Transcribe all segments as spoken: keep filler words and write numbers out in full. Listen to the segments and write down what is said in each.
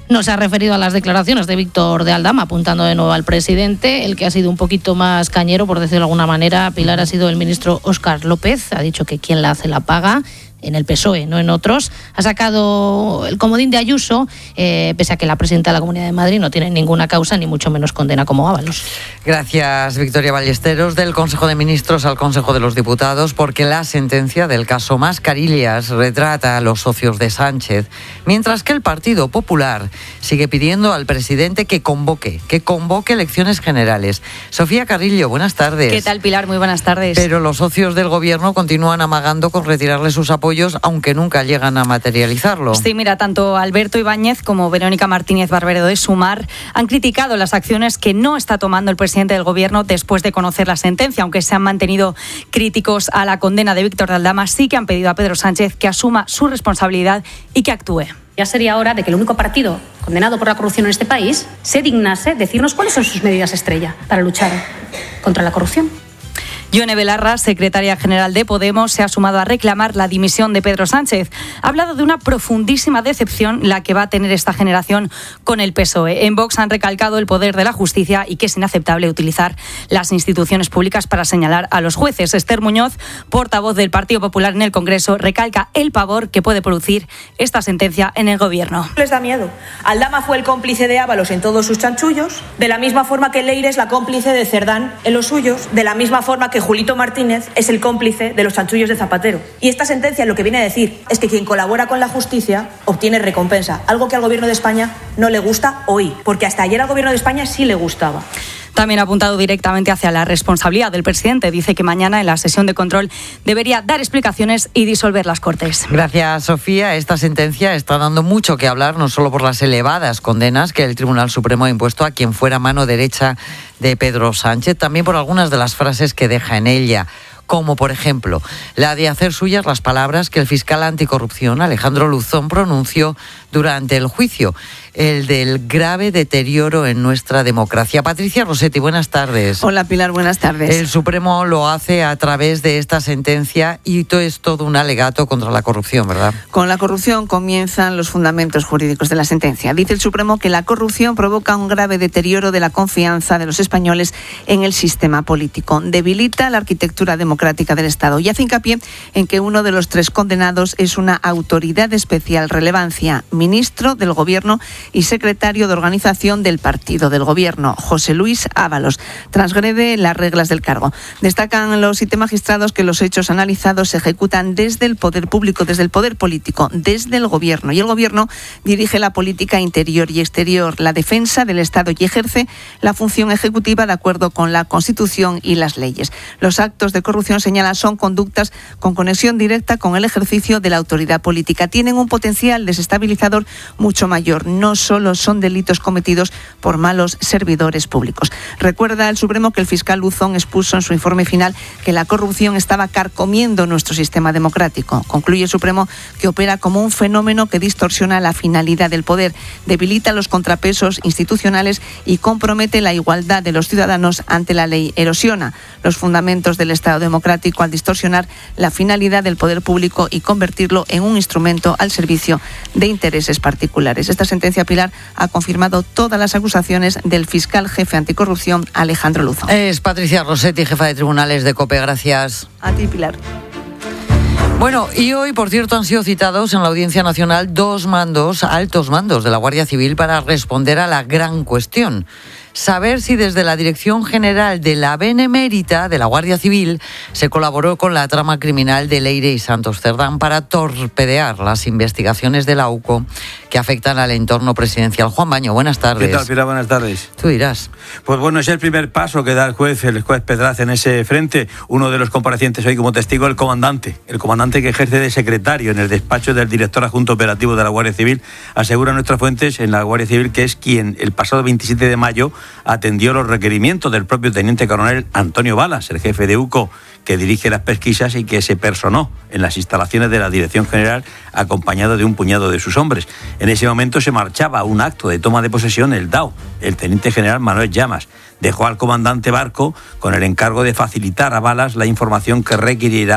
no se ha referido a las declaraciones de Víctor de Aldama, apuntando de nuevo al presidente. El que ha sido un poquito más cañero, por decirlo de alguna manera, Pilar, ha sido el ministro Óscar López. Ha dicho que quien la hace la paga, en el P S O E, no en otros. Ha sacado el comodín de Ayuso, eh, pese a que la presidenta de la Comunidad de Madrid no tiene ninguna causa, ni mucho menos condena como Ábalos. Gracias, Victoria Ballesteros. Del Consejo de Ministros al Consejo de los Diputados, porque la sentencia del caso Mascarillas retrata a los socios de Sánchez, mientras que el Partido Popular sigue pidiendo al presidente que convoque, que convoque elecciones generales. Sofía Carrillo, buenas tardes. ¿Qué tal, Pilar? Muy buenas tardes. Pero los socios del Gobierno continúan amagando con retirarle sus apoyos, aunque nunca llegan a materializarlo. Sí, mira, tanto Alberto Ibáñez como Verónica Martínez Barbero de Sumar han criticado las acciones que no está tomando el presidente del Gobierno después de conocer la sentencia. Aunque se han mantenido críticos a la condena de Víctor de Aldama, sí que han pedido a Pedro Sánchez que asuma su responsabilidad y que actúe. Ya sería hora de que el único partido condenado por la corrupción en este país se dignase decirnos cuáles son sus medidas estrella para luchar contra la corrupción. Yone Belarra, secretaria general de Podemos, se ha sumado a reclamar la dimisión de Pedro Sánchez. Ha hablado de una profundísima decepción la que va a tener esta generación con el P S O E. En Vox han recalcado el poder de la justicia y que es inaceptable utilizar las instituciones públicas para señalar a los jueces. Esther Muñoz, portavoz del Partido Popular en el Congreso, recalca el pavor que puede producir esta sentencia en el Gobierno. Les da miedo. Aldama fue el cómplice de Ábalos en todos sus chanchullos, de la misma forma que Leire es la cómplice de Cerdán en los suyos, de la misma forma que Julito Martínez es el cómplice de los chanchullos de Zapatero. Y esta sentencia lo que viene a decir es que quien colabora con la justicia obtiene recompensa, algo que al Gobierno de España no le gusta hoy, porque hasta ayer al Gobierno de España sí le gustaba. También ha apuntado directamente hacia la responsabilidad del presidente. Dice que mañana en la sesión de control debería dar explicaciones y disolver las Cortes. Gracias, Sofía. Esta sentencia está dando mucho que hablar, no solo por las elevadas condenas que el Tribunal Supremo ha impuesto a quien fuera mano derecha de Pedro Sánchez, también por algunas de las frases que deja en ella, como por ejemplo la de hacer suyas las palabras que el fiscal anticorrupción Alejandro Luzón pronunció durante el juicio, el del grave deterioro en nuestra democracia. Patricia Rossetti, buenas tardes. Hola, Pilar, buenas tardes. El Supremo lo hace a través de esta sentencia y todo es todo un alegato contra la corrupción, ¿verdad? Con la corrupción comienzan los fundamentos jurídicos de la sentencia. Dice el Supremo que la corrupción provoca un grave deterioro de la confianza de los españoles en el sistema político, debilita la arquitectura democrática del Estado y hace hincapié en que uno de los tres condenados es una autoridad de especial relevancia, ministro del Gobierno y secretario de organización del partido del Gobierno, José Luis Ábalos. Transgrede las reglas del cargo. Destacan los siete magistrados que los hechos analizados se ejecutan desde el poder público, desde el poder político, desde el Gobierno. Y el Gobierno dirige la política interior y exterior, la defensa del Estado y ejerce la función ejecutiva de acuerdo con la Constitución y las leyes. Los actos de corrupción, señala, son conductas con conexión directa con el ejercicio de la autoridad política. Tienen un potencial desestabilizador mucho mayor. No solo son delitos cometidos por malos servidores públicos. Recuerda el Supremo que el fiscal Luzón expuso en su informe final que la corrupción estaba carcomiendo nuestro sistema democrático. Concluye el Supremo que opera como un fenómeno que distorsiona la finalidad del poder, debilita los contrapesos institucionales y compromete la igualdad de los ciudadanos ante la ley, erosiona los fundamentos del Estado democrático al distorsionar la finalidad del poder público y convertirlo en un instrumento al servicio de intereses particulares. Esta sentencia, Pilar, ha confirmado todas las acusaciones del fiscal jefe anticorrupción Alejandro Luzón. Es Patricia Rossetti, jefa de tribunales de COPE. Gracias. A ti, Pilar. Bueno, y hoy, por cierto, han sido citados en la Audiencia Nacional dos mandos, altos mandos de la Guardia Civil para responder a la gran cuestión. Saber si desde la Dirección General de la Benemérita de la Guardia Civil se colaboró con la trama criminal de Leire y Santos Cerdán para torpedear las investigaciones de la U C O que afectan al entorno presidencial. Juan Baño, buenas tardes. ¿Qué tal, Pilar? Buenas tardes. Tú dirás. Pues bueno, es el primer paso que da el juez, el juez Pedraz en ese frente. Uno de los comparecientes hoy como testigo, el comandante. El comandante que ejerce de secretario en el despacho del director adjunto operativo de la Guardia Civil. Asegura nuestras fuentes en la Guardia Civil que es quien el pasado veintisiete de mayo atendió los requerimientos del propio teniente coronel Antonio Balas, el jefe de U C O, que dirige las pesquisas y que se personó en las instalaciones de la Dirección General acompañado de un puñado de sus hombres. En ese momento se marchaba a un acto de toma de posesión el D A O, el teniente general Manuel Llamas. Dejó al comandante Barco con el encargo de facilitar a Balas la información que requiriera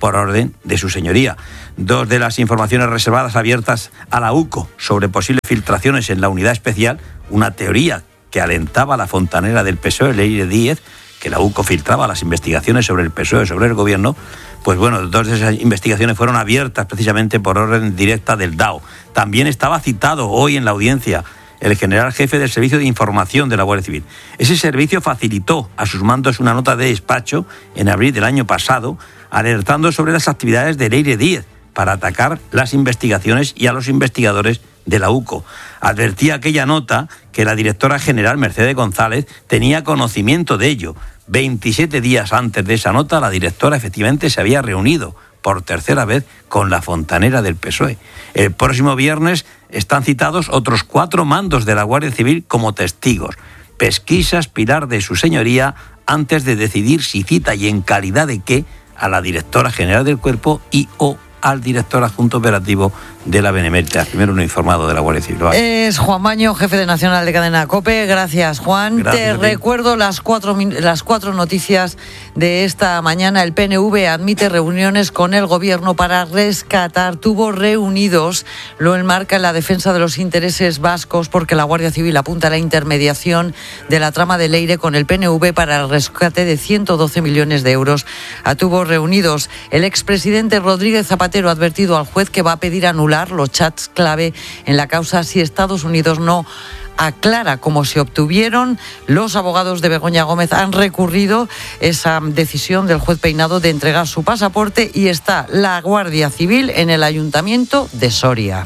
por orden de su señoría. Dos de las informaciones reservadas abiertas a la U C O sobre posibles filtraciones en la unidad especial, una teoría que alentaba a la fontanera del P S O E, Leire Díez, que la U C O filtraba las investigaciones sobre el P S O E, sobre el gobierno, pues bueno, dos de esas investigaciones fueron abiertas precisamente por orden directa del D A O. También estaba citado hoy en la audiencia el general jefe del Servicio de Información de la Guardia Civil. Ese servicio facilitó a sus mandos una nota de despacho en abril del año pasado, alertando sobre las actividades de Leire Díez para atacar las investigaciones y a los investigadores de la U C O. Advertía aquella nota que la directora general, Mercedes González, tenía conocimiento de ello. veintisiete días antes de esa nota, la directora efectivamente se había reunido por tercera vez con la fontanera del P S O E. El próximo viernes están citados otros cuatro mandos de la Guardia Civil como testigos. Pesquisa Pilar de su señoría antes de decidir si cita y en calidad de qué a la directora general del cuerpo y o al director adjunto operativo de la Benemérita. Primero uno informado de la Guardia Civil. Vale. Es Juan Maño, jefe de Nacional de Cadena COPE. Gracias, Juan. Gracias, Te recuerdo las cuatro, las cuatro noticias de esta mañana. El P N V admite reuniones con el Gobierno para rescatar tubos reunidos. Lo enmarca en la defensa de los intereses vascos porque la Guardia Civil apunta a la intermediación de la trama de Leire con el P N V para el rescate de ciento doce millones de euros a tubos reunidos. El expresidente Rodríguez Zapatero ha advertido al juez que va a pedir anular los chats clave en la causa si Estados Unidos no aclara cómo se obtuvieron. Los abogados de Begoña Gómez han recurrido esa decisión del juez Peinado de entregar su pasaporte y está la Guardia Civil en el Ayuntamiento de Soria.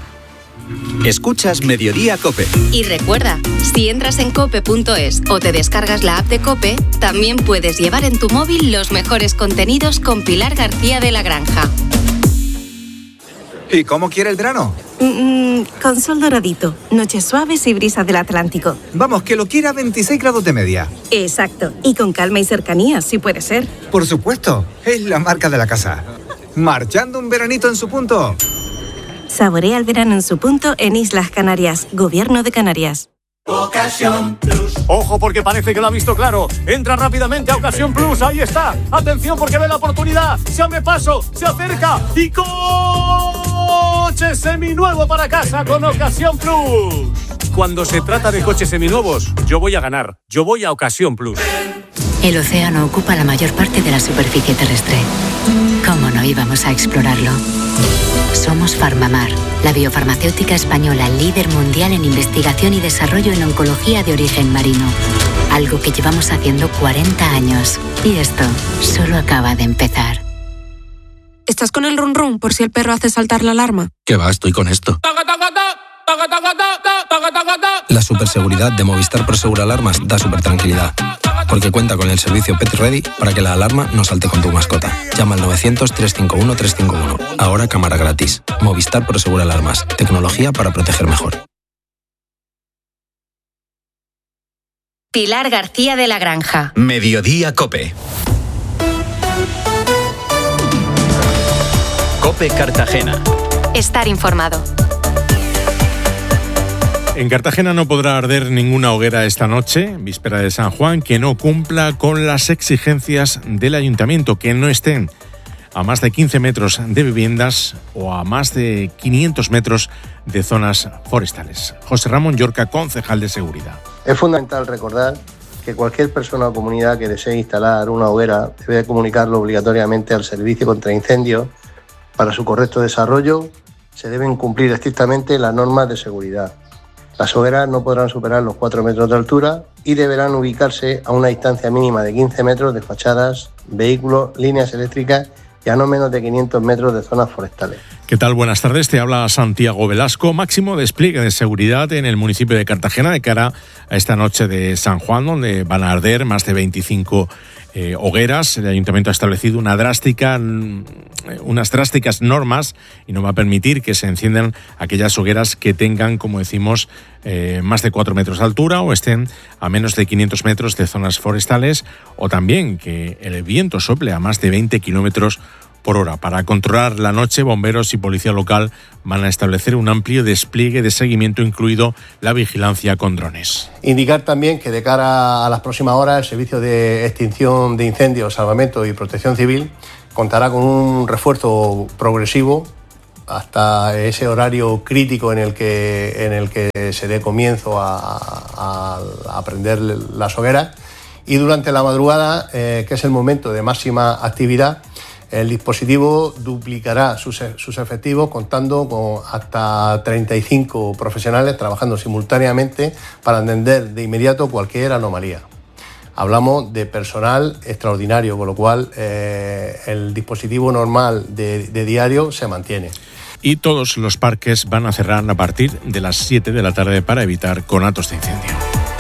Escuchas Mediodía COPE. Y recuerda, si entras en cope punto es o te descargas la app de COPE, también puedes llevar en tu móvil los mejores contenidos con Pilar García de la Granja. ¿Y cómo quiere el verano? Mm, con sol doradito, noches suaves y brisas del Atlántico. Vamos, que lo quiera a veintiséis grados de media. Exacto, y con calma y cercanía, si puede ser. Por supuesto, es la marca de la casa. Marchando un veranito en su punto. Saborea el verano en su punto en Islas Canarias, Gobierno de Canarias. Ocasión Plus. Ojo porque parece que lo ha visto claro. Entra rápidamente a Ocasión Plus. Ahí está. Atención porque ve la oportunidad. Se abre paso, se acerca y coche seminuevo para casa con Ocasión Plus. Cuando se trata de coches seminuevos, yo voy a ganar. Yo voy a Ocasión Plus. El océano ocupa la mayor parte de la superficie terrestre. ¿Cómo no íbamos a explorarlo? Somos Farmamar, la biofarmacéutica española líder mundial en investigación y desarrollo en oncología de origen marino. Algo que llevamos haciendo cuarenta años. Y esto solo acaba de empezar. ¿Estás con el run run por si el perro hace saltar la alarma? ¿Qué va? Estoy con esto. La superseguridad de Movistar Prosegur Alarmas da super tranquilidad. Porque cuenta con el servicio Pet Ready para que la alarma no salte con tu mascota. Llama al novecientos, trescientos cincuenta y uno, trescientos cincuenta y uno. Ahora cámara gratis. Movistar Prosegur Alarmas. Tecnología para proteger mejor. Pilar García de la Granja. Mediodía COPE. COPE Cartagena. Estar informado. En Cartagena no podrá arder ninguna hoguera esta noche, víspera de San Juan, que no cumpla con las exigencias del ayuntamiento, que no estén a más de quince metros de viviendas o a más de quinientos metros de zonas forestales. José Ramón Llorca, concejal de Seguridad. Es fundamental recordar que cualquier persona o comunidad que desee instalar una hoguera debe comunicarlo obligatoriamente al Servicio contra Incendios. Para su correcto desarrollo se deben cumplir estrictamente las normas de seguridad. Las hogueras no podrán superar los cuatro metros de altura y deberán ubicarse a una distancia mínima de quince metros de fachadas, vehículos, líneas eléctricas y a no menos de quinientos metros de zonas forestales. ¿Qué tal? Buenas tardes. Te habla Santiago Velasco. Máximo despliegue de seguridad en el municipio de Cartagena de cara a esta noche de San Juan, donde van a arder más de veinticinco eh, hogueras. El ayuntamiento ha establecido una drástica, unas drásticas normas y no va a permitir que se enciendan aquellas hogueras que tengan, como decimos, eh, más de cuatro metros de altura o estén a menos de quinientos metros de zonas forestales, o también que el viento sople a más de veinte kilómetros por hora. Para controlar la noche, bomberos y policía local van a establecer un amplio despliegue de seguimiento, incluido la vigilancia con drones. Indicar también que de cara a las próximas horas el Servicio de Extinción de Incendios, Salvamento y Protección Civil contará con un refuerzo progresivo hasta ese horario crítico en el que, en el que se dé comienzo a, a, a prender las hogueras, y durante la madrugada, eh, que es el momento de máxima actividad, el dispositivo duplicará sus, sus efectivos, contando con hasta treinta y cinco profesionales trabajando simultáneamente para atender de inmediato cualquier anomalía. Hablamos de personal extraordinario, con lo cual eh, el dispositivo normal de, de diario se mantiene. Y todos los parques van a cerrar a partir de las siete de la tarde para evitar conatos de incendio.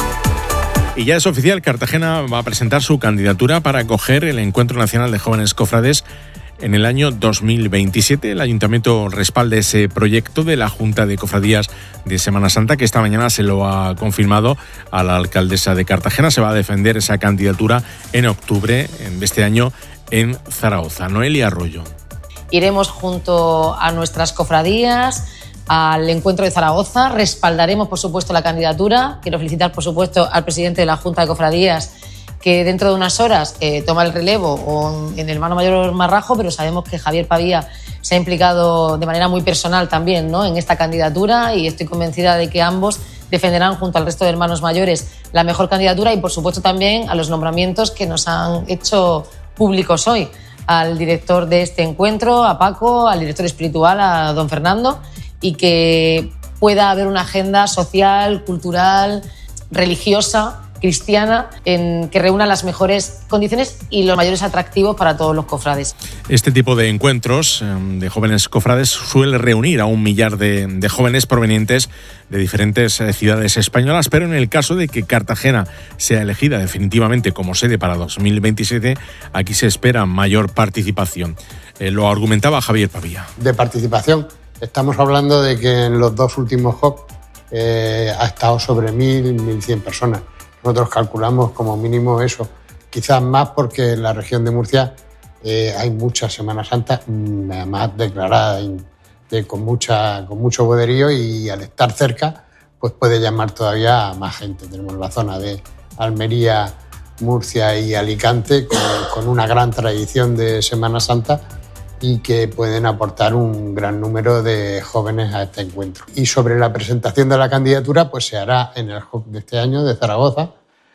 Y ya es oficial, Cartagena va a presentar su candidatura para acoger el Encuentro Nacional de Jóvenes Cofrades en el año dos mil veintisiete. El Ayuntamiento respalda ese proyecto de la Junta de Cofradías de Semana Santa, que esta mañana se lo ha confirmado a la alcaldesa de Cartagena. Se va a defender esa candidatura en octubre de este año en Zaragoza. Noelia Arroyo. Iremos junto a nuestras cofradías al encuentro de Zaragoza, respaldaremos por supuesto la candidatura. Quiero felicitar por supuesto al presidente de la Junta de Cofradías, que dentro de unas horas eh, toma el relevo o en el hermano mayor Marrajo, pero sabemos que Javier Pavía se ha implicado de manera muy personal también, ¿no?, en esta candidatura, y estoy convencida de que ambos defenderán junto al resto de hermanos mayores la mejor candidatura, y por supuesto también a los nombramientos que nos han hecho públicos hoy, al director de este encuentro, a Paco, al director espiritual, a don Fernando, y que pueda haber una agenda social, cultural, religiosa, cristiana, en que reúna las mejores condiciones y los mayores atractivos para todos los cofrades. Este tipo de encuentros de jóvenes cofrades suele reunir a un millar de, de jóvenes provenientes de diferentes ciudades españolas, pero en el caso de que Cartagena sea elegida definitivamente como sede para dos mil veintisiete, aquí se espera mayor participación. Eh, lo argumentaba Javier Pavía. De participación, estamos hablando de que en los dos últimos J O C eh, ha estado sobre mil, mil cien personas. Nosotros calculamos como mínimo eso, quizás más, porque en la región de Murcia eh, hay muchas Semanas Santas, además declaradas de, con, mucha, con mucho boderío, y al estar cerca pues puede llamar todavía a más gente. Tenemos la zona de Almería, Murcia y Alicante con, con una gran tradición de Semana Santa, y que pueden aportar un gran número de jóvenes a este encuentro. Y sobre la presentación de la candidatura, pues se hará en el J O C de este año de Zaragoza,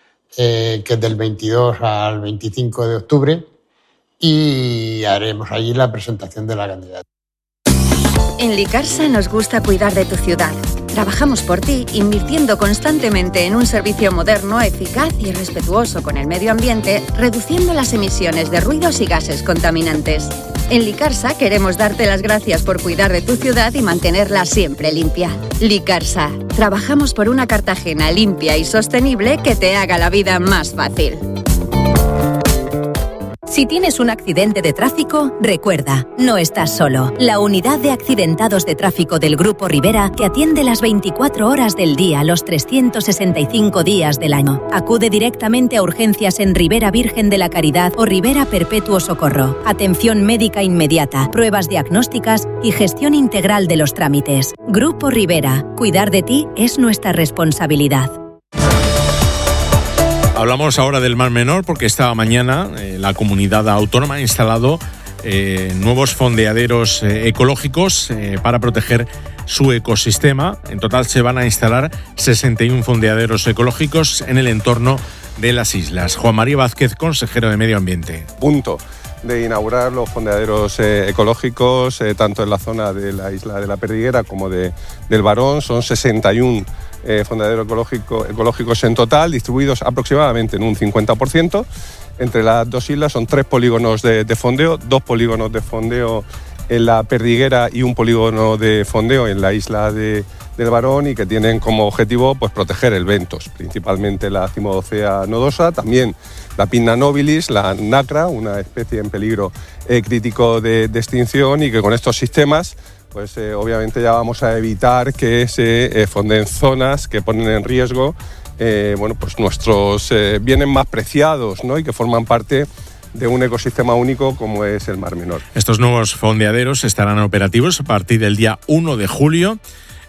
eh, que es del veintidós al veinticinco de octubre, y haremos allí la presentación de la candidatura. En Licarsa nos gusta cuidar de tu ciudad. Trabajamos por ti, invirtiendo constantemente en un servicio moderno, eficaz y respetuoso con el medio ambiente, reduciendo las emisiones de ruidos y gases contaminantes. En Licarsa queremos darte las gracias por cuidar de tu ciudad y mantenerla siempre limpia. Licarsa, trabajamos por una Cartagena limpia y sostenible que te haga la vida más fácil. Si tienes un accidente de tráfico, recuerda, no estás solo. La unidad de accidentados de tráfico del Grupo Rivera te atiende las veinticuatro horas del día, los trescientos sesenta y cinco días del año. Acude directamente a urgencias en Rivera Virgen de la Caridad o Rivera Perpetuo Socorro. Atención médica inmediata, pruebas diagnósticas y gestión integral de los trámites. Grupo Rivera, cuidar de ti es nuestra responsabilidad. Hablamos ahora del Mar Menor, porque esta mañana eh, la comunidad autónoma ha instalado eh, nuevos fondeaderos eh, ecológicos eh, para proteger su ecosistema. En total se van a instalar sesenta y uno fondeaderos ecológicos en el entorno de las islas. Juan María Vázquez, consejero de Medio Ambiente. Punto de inaugurar los fondeaderos eh, ecológicos, eh, tanto en la zona de la isla de la Perdiguera como de, del Barón. Son sesenta y uno eh, fondeaderos ecológico, ecológicos en total, distribuidos aproximadamente en un cincuenta por ciento. Entre las dos islas son tres polígonos de, de fondeo, dos polígonos de fondeo en la Perdiguera y un polígono de fondeo en la isla de, del Barón, y que tienen como objetivo pues, proteger el bentos, principalmente la Cimodocea nodosa, también la Pinna nobilis, la nacra, una especie en peligro eh, crítico de, de extinción, y que con estos sistemas pues eh, obviamente ya vamos a evitar que se eh, fonden zonas que ponen en riesgo eh, bueno, pues nuestros eh, bienes más preciados, ¿no? Y que forman parte de un ecosistema único como es el Mar Menor. Estos nuevos fondeaderos estarán operativos a partir del día uno de julio.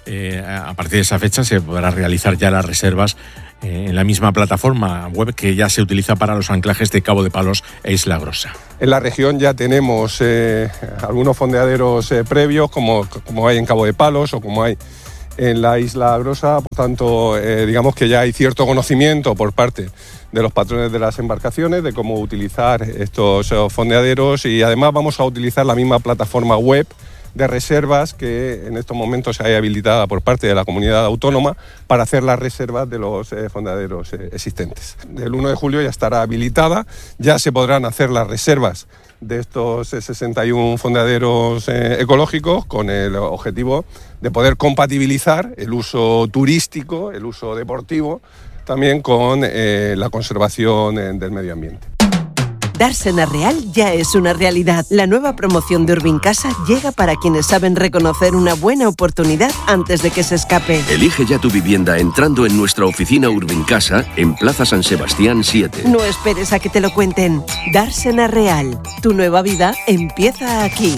eh, a partir de esa fecha se podrá realizar ya las reservas eh, en la misma plataforma web que ya se utiliza para los anclajes de Cabo de Palos e Isla Grosa. En la región ya tenemos eh, algunos fondeaderos eh, previos, como, como hay en Cabo de Palos o como hay en la Isla Grosa, por tanto, eh, digamos que ya hay cierto conocimiento por parte de los patrones de las embarcaciones de cómo utilizar estos fondeaderos, y además vamos a utilizar la misma plataforma web de reservas que en estos momentos se haya habilitada por parte de la comunidad autónoma para hacer las reservas de los eh, fondeaderos eh, existentes. El uno de julio ya estará habilitada, ya se podrán hacer las reservas de estos eh, sesenta y uno fondeaderos eh, ecológicos, con el objetivo de poder compatibilizar el uso turístico, el uso deportivo, también con eh, la conservación eh, del medio ambiente. Dársena Real ya es una realidad. La nueva promoción de Urbincasa llega para quienes saben reconocer una buena oportunidad antes de que se escape. Elige ya tu vivienda entrando en nuestra oficina Urbincasa en Plaza San Sebastián siete. No esperes a que te lo cuenten. Dársena Real. Tu nueva vida empieza aquí.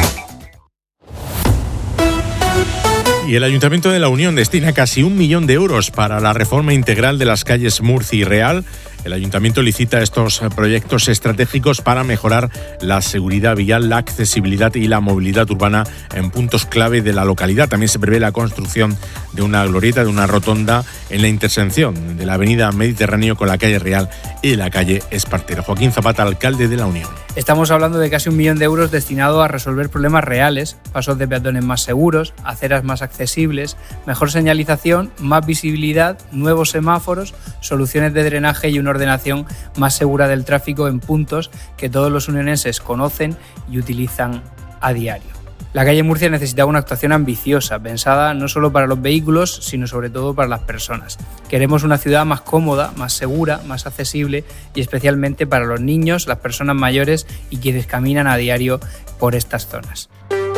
Y el Ayuntamiento de La Unión destina casi un millón de euros para la reforma integral de las calles Murcia y Real. El Ayuntamiento licita estos proyectos estratégicos para mejorar la seguridad vial, la accesibilidad y la movilidad urbana en puntos clave de la localidad. También se prevé la construcción de una glorieta, de una rotonda en la intersección de la avenida Mediterráneo con la calle Real y la calle Espartero. Joaquín Zapata, alcalde de La Unión. Estamos hablando de casi un millón de euros destinado a resolver problemas reales, pasos de peatones más seguros, aceras más accesibles, mejor señalización, más visibilidad, nuevos semáforos, soluciones de drenaje y una ordenación más segura del tráfico en puntos que todos los unionenses conocen y utilizan a diario. La calle Murcia necesitaba una actuación ambiciosa, pensada no solo para los vehículos, sino sobre todo para las personas. Queremos una ciudad más cómoda, más segura, más accesible y especialmente para los niños, las personas mayores y quienes caminan a diario por estas zonas.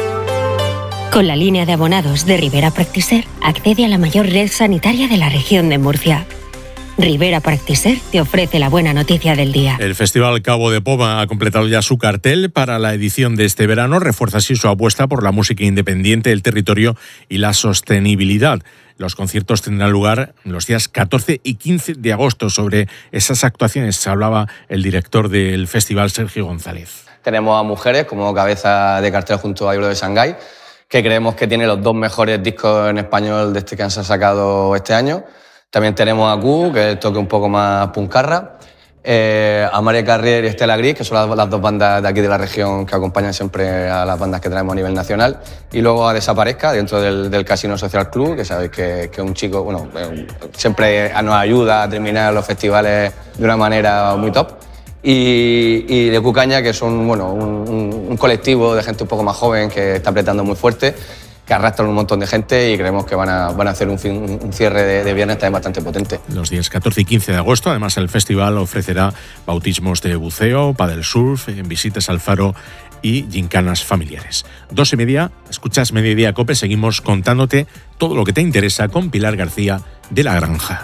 Con la línea de abonados de Rivera Practiser, accede a la mayor red sanitaria de la región de Murcia. Rivera Practiser te ofrece la buena noticia del día. El Festival Cabo de Poma ha completado ya su cartel para la edición de este verano. Refuerza así su apuesta por la música independiente, el territorio y la sostenibilidad. Los conciertos tendrán lugar los días catorce y quince de agosto. Sobre esas actuaciones hablaba el director del festival, Sergio González. Tenemos a Mujeres como cabeza de cartel junto a Iblo de Shanghái, que creemos que tiene los dos mejores discos en español de este que han sacado este año. También tenemos a Q, que toque un poco más puncarra, eh, a María Carrier y Estela Gris, que son las, las dos bandas de aquí de la región que acompañan siempre a las bandas que traemos a nivel nacional. Y luego a Desaparezca, dentro del, del Casino Social Club, que sabéis que es un chico, bueno, eh, siempre nos ayuda a terminar los festivales de una manera muy top. Y, y de Cucaña, que son bueno, un, un, un colectivo de gente un poco más joven que está apretando muy fuerte, que arrastran un montón de gente y creemos que van a, van a hacer un, fin, un cierre de, de viernes también bastante potente. Los días catorce y quince de agosto, además, el festival ofrecerá bautismos de buceo, paddle surf, visitas al faro y gincanas familiares. Dos y media, escuchas Mediodía COPE, seguimos contándote todo lo que te interesa con Pilar García de La Granja.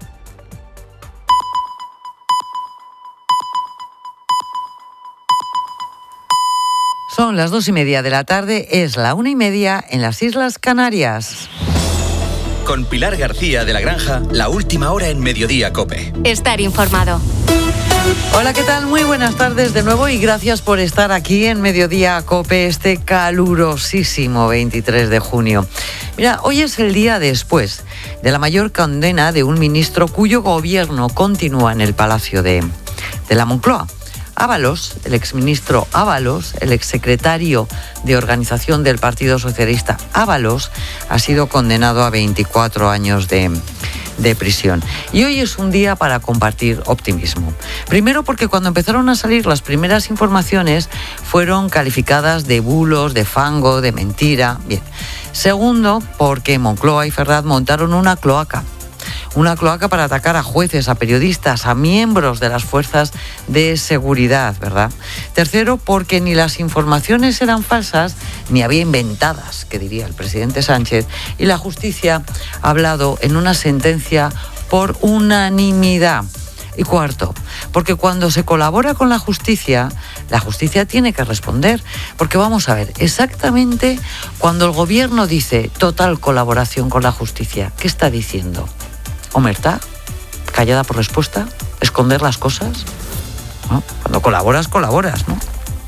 Son las dos y media de la tarde, es la una y media en las Islas Canarias. Con Pilar García de La Granja, la última hora en Mediodía COPE. Estar informado. Hola, ¿qué tal? Muy buenas tardes de nuevo y gracias por estar aquí en Mediodía COPE este calurosísimo veintitrés de junio. Mira, hoy es el día después de la mayor condena de un ministro cuyo gobierno continúa en el Palacio de, de la Moncloa. Ábalos, el exministro Ábalos, el exsecretario de organización del Partido Socialista Ábalos, ha sido condenado a veinticuatro años de, de prisión. Y hoy es un día para compartir optimismo. Primero porque cuando empezaron a salir las primeras informaciones fueron calificadas de bulos, de fango, de mentira. Bien. Segundo, porque Moncloa y Ferraz montaron una cloaca. Una cloaca para atacar a jueces, a periodistas, a miembros de las fuerzas de seguridad, ¿verdad? Tercero, porque ni las informaciones eran falsas, ni había inventadas, que diría el presidente Sánchez, y la justicia ha hablado en una sentencia por unanimidad. Y cuarto, porque cuando se colabora con la justicia, la justicia tiene que responder. Porque vamos a ver, exactamente cuando el gobierno dice total colaboración con la justicia, ¿qué está diciendo? ¿Omertá? ¿Callada por respuesta? ¿Esconder las cosas? ¿No? Cuando colaboras, colaboras, ¿no?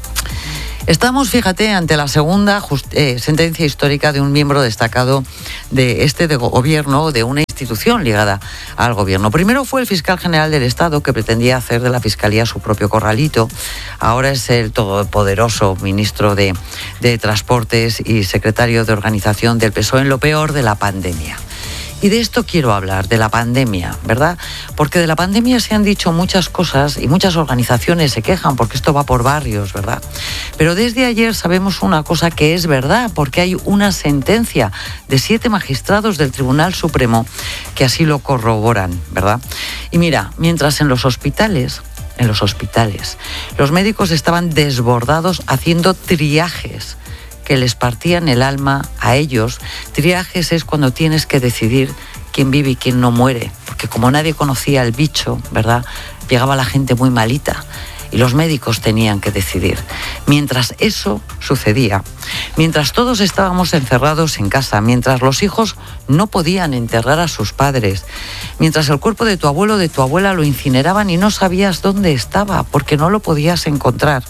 Estamos, fíjate, ante la segunda just- eh, sentencia histórica de un miembro destacado de este de gobierno, de una institución ligada al gobierno. Primero fue el fiscal general del Estado, que pretendía hacer de la Fiscalía su propio corralito. Ahora es el todopoderoso ministro de, de Transportes y secretario de Organización del P S O E en lo peor de la pandemia. Y de esto quiero hablar, de la pandemia, ¿verdad? Porque de la pandemia se han dicho muchas cosas y muchas organizaciones se quejan porque esto va por barrios, ¿verdad? Pero desde ayer sabemos una cosa que es verdad, porque hay una sentencia de siete magistrados del Tribunal Supremo que así lo corroboran, ¿verdad? Y mira, mientras en los hospitales, en los hospitales, los médicos estaban desbordados haciendo triajes que les partían el alma a ellos. Triajes es cuando tienes que decidir quién vive y quién no muere, porque como nadie conocía el bicho, ¿verdad?, llegaba la gente muy malita y los médicos tenían que decidir. Mientras eso sucedía, mientras todos estábamos encerrados en casa, mientras los hijos no podían enterrar a sus padres, mientras el cuerpo de tu abuelo o de tu abuela lo incineraban y no sabías dónde estaba porque no lo podías encontrar.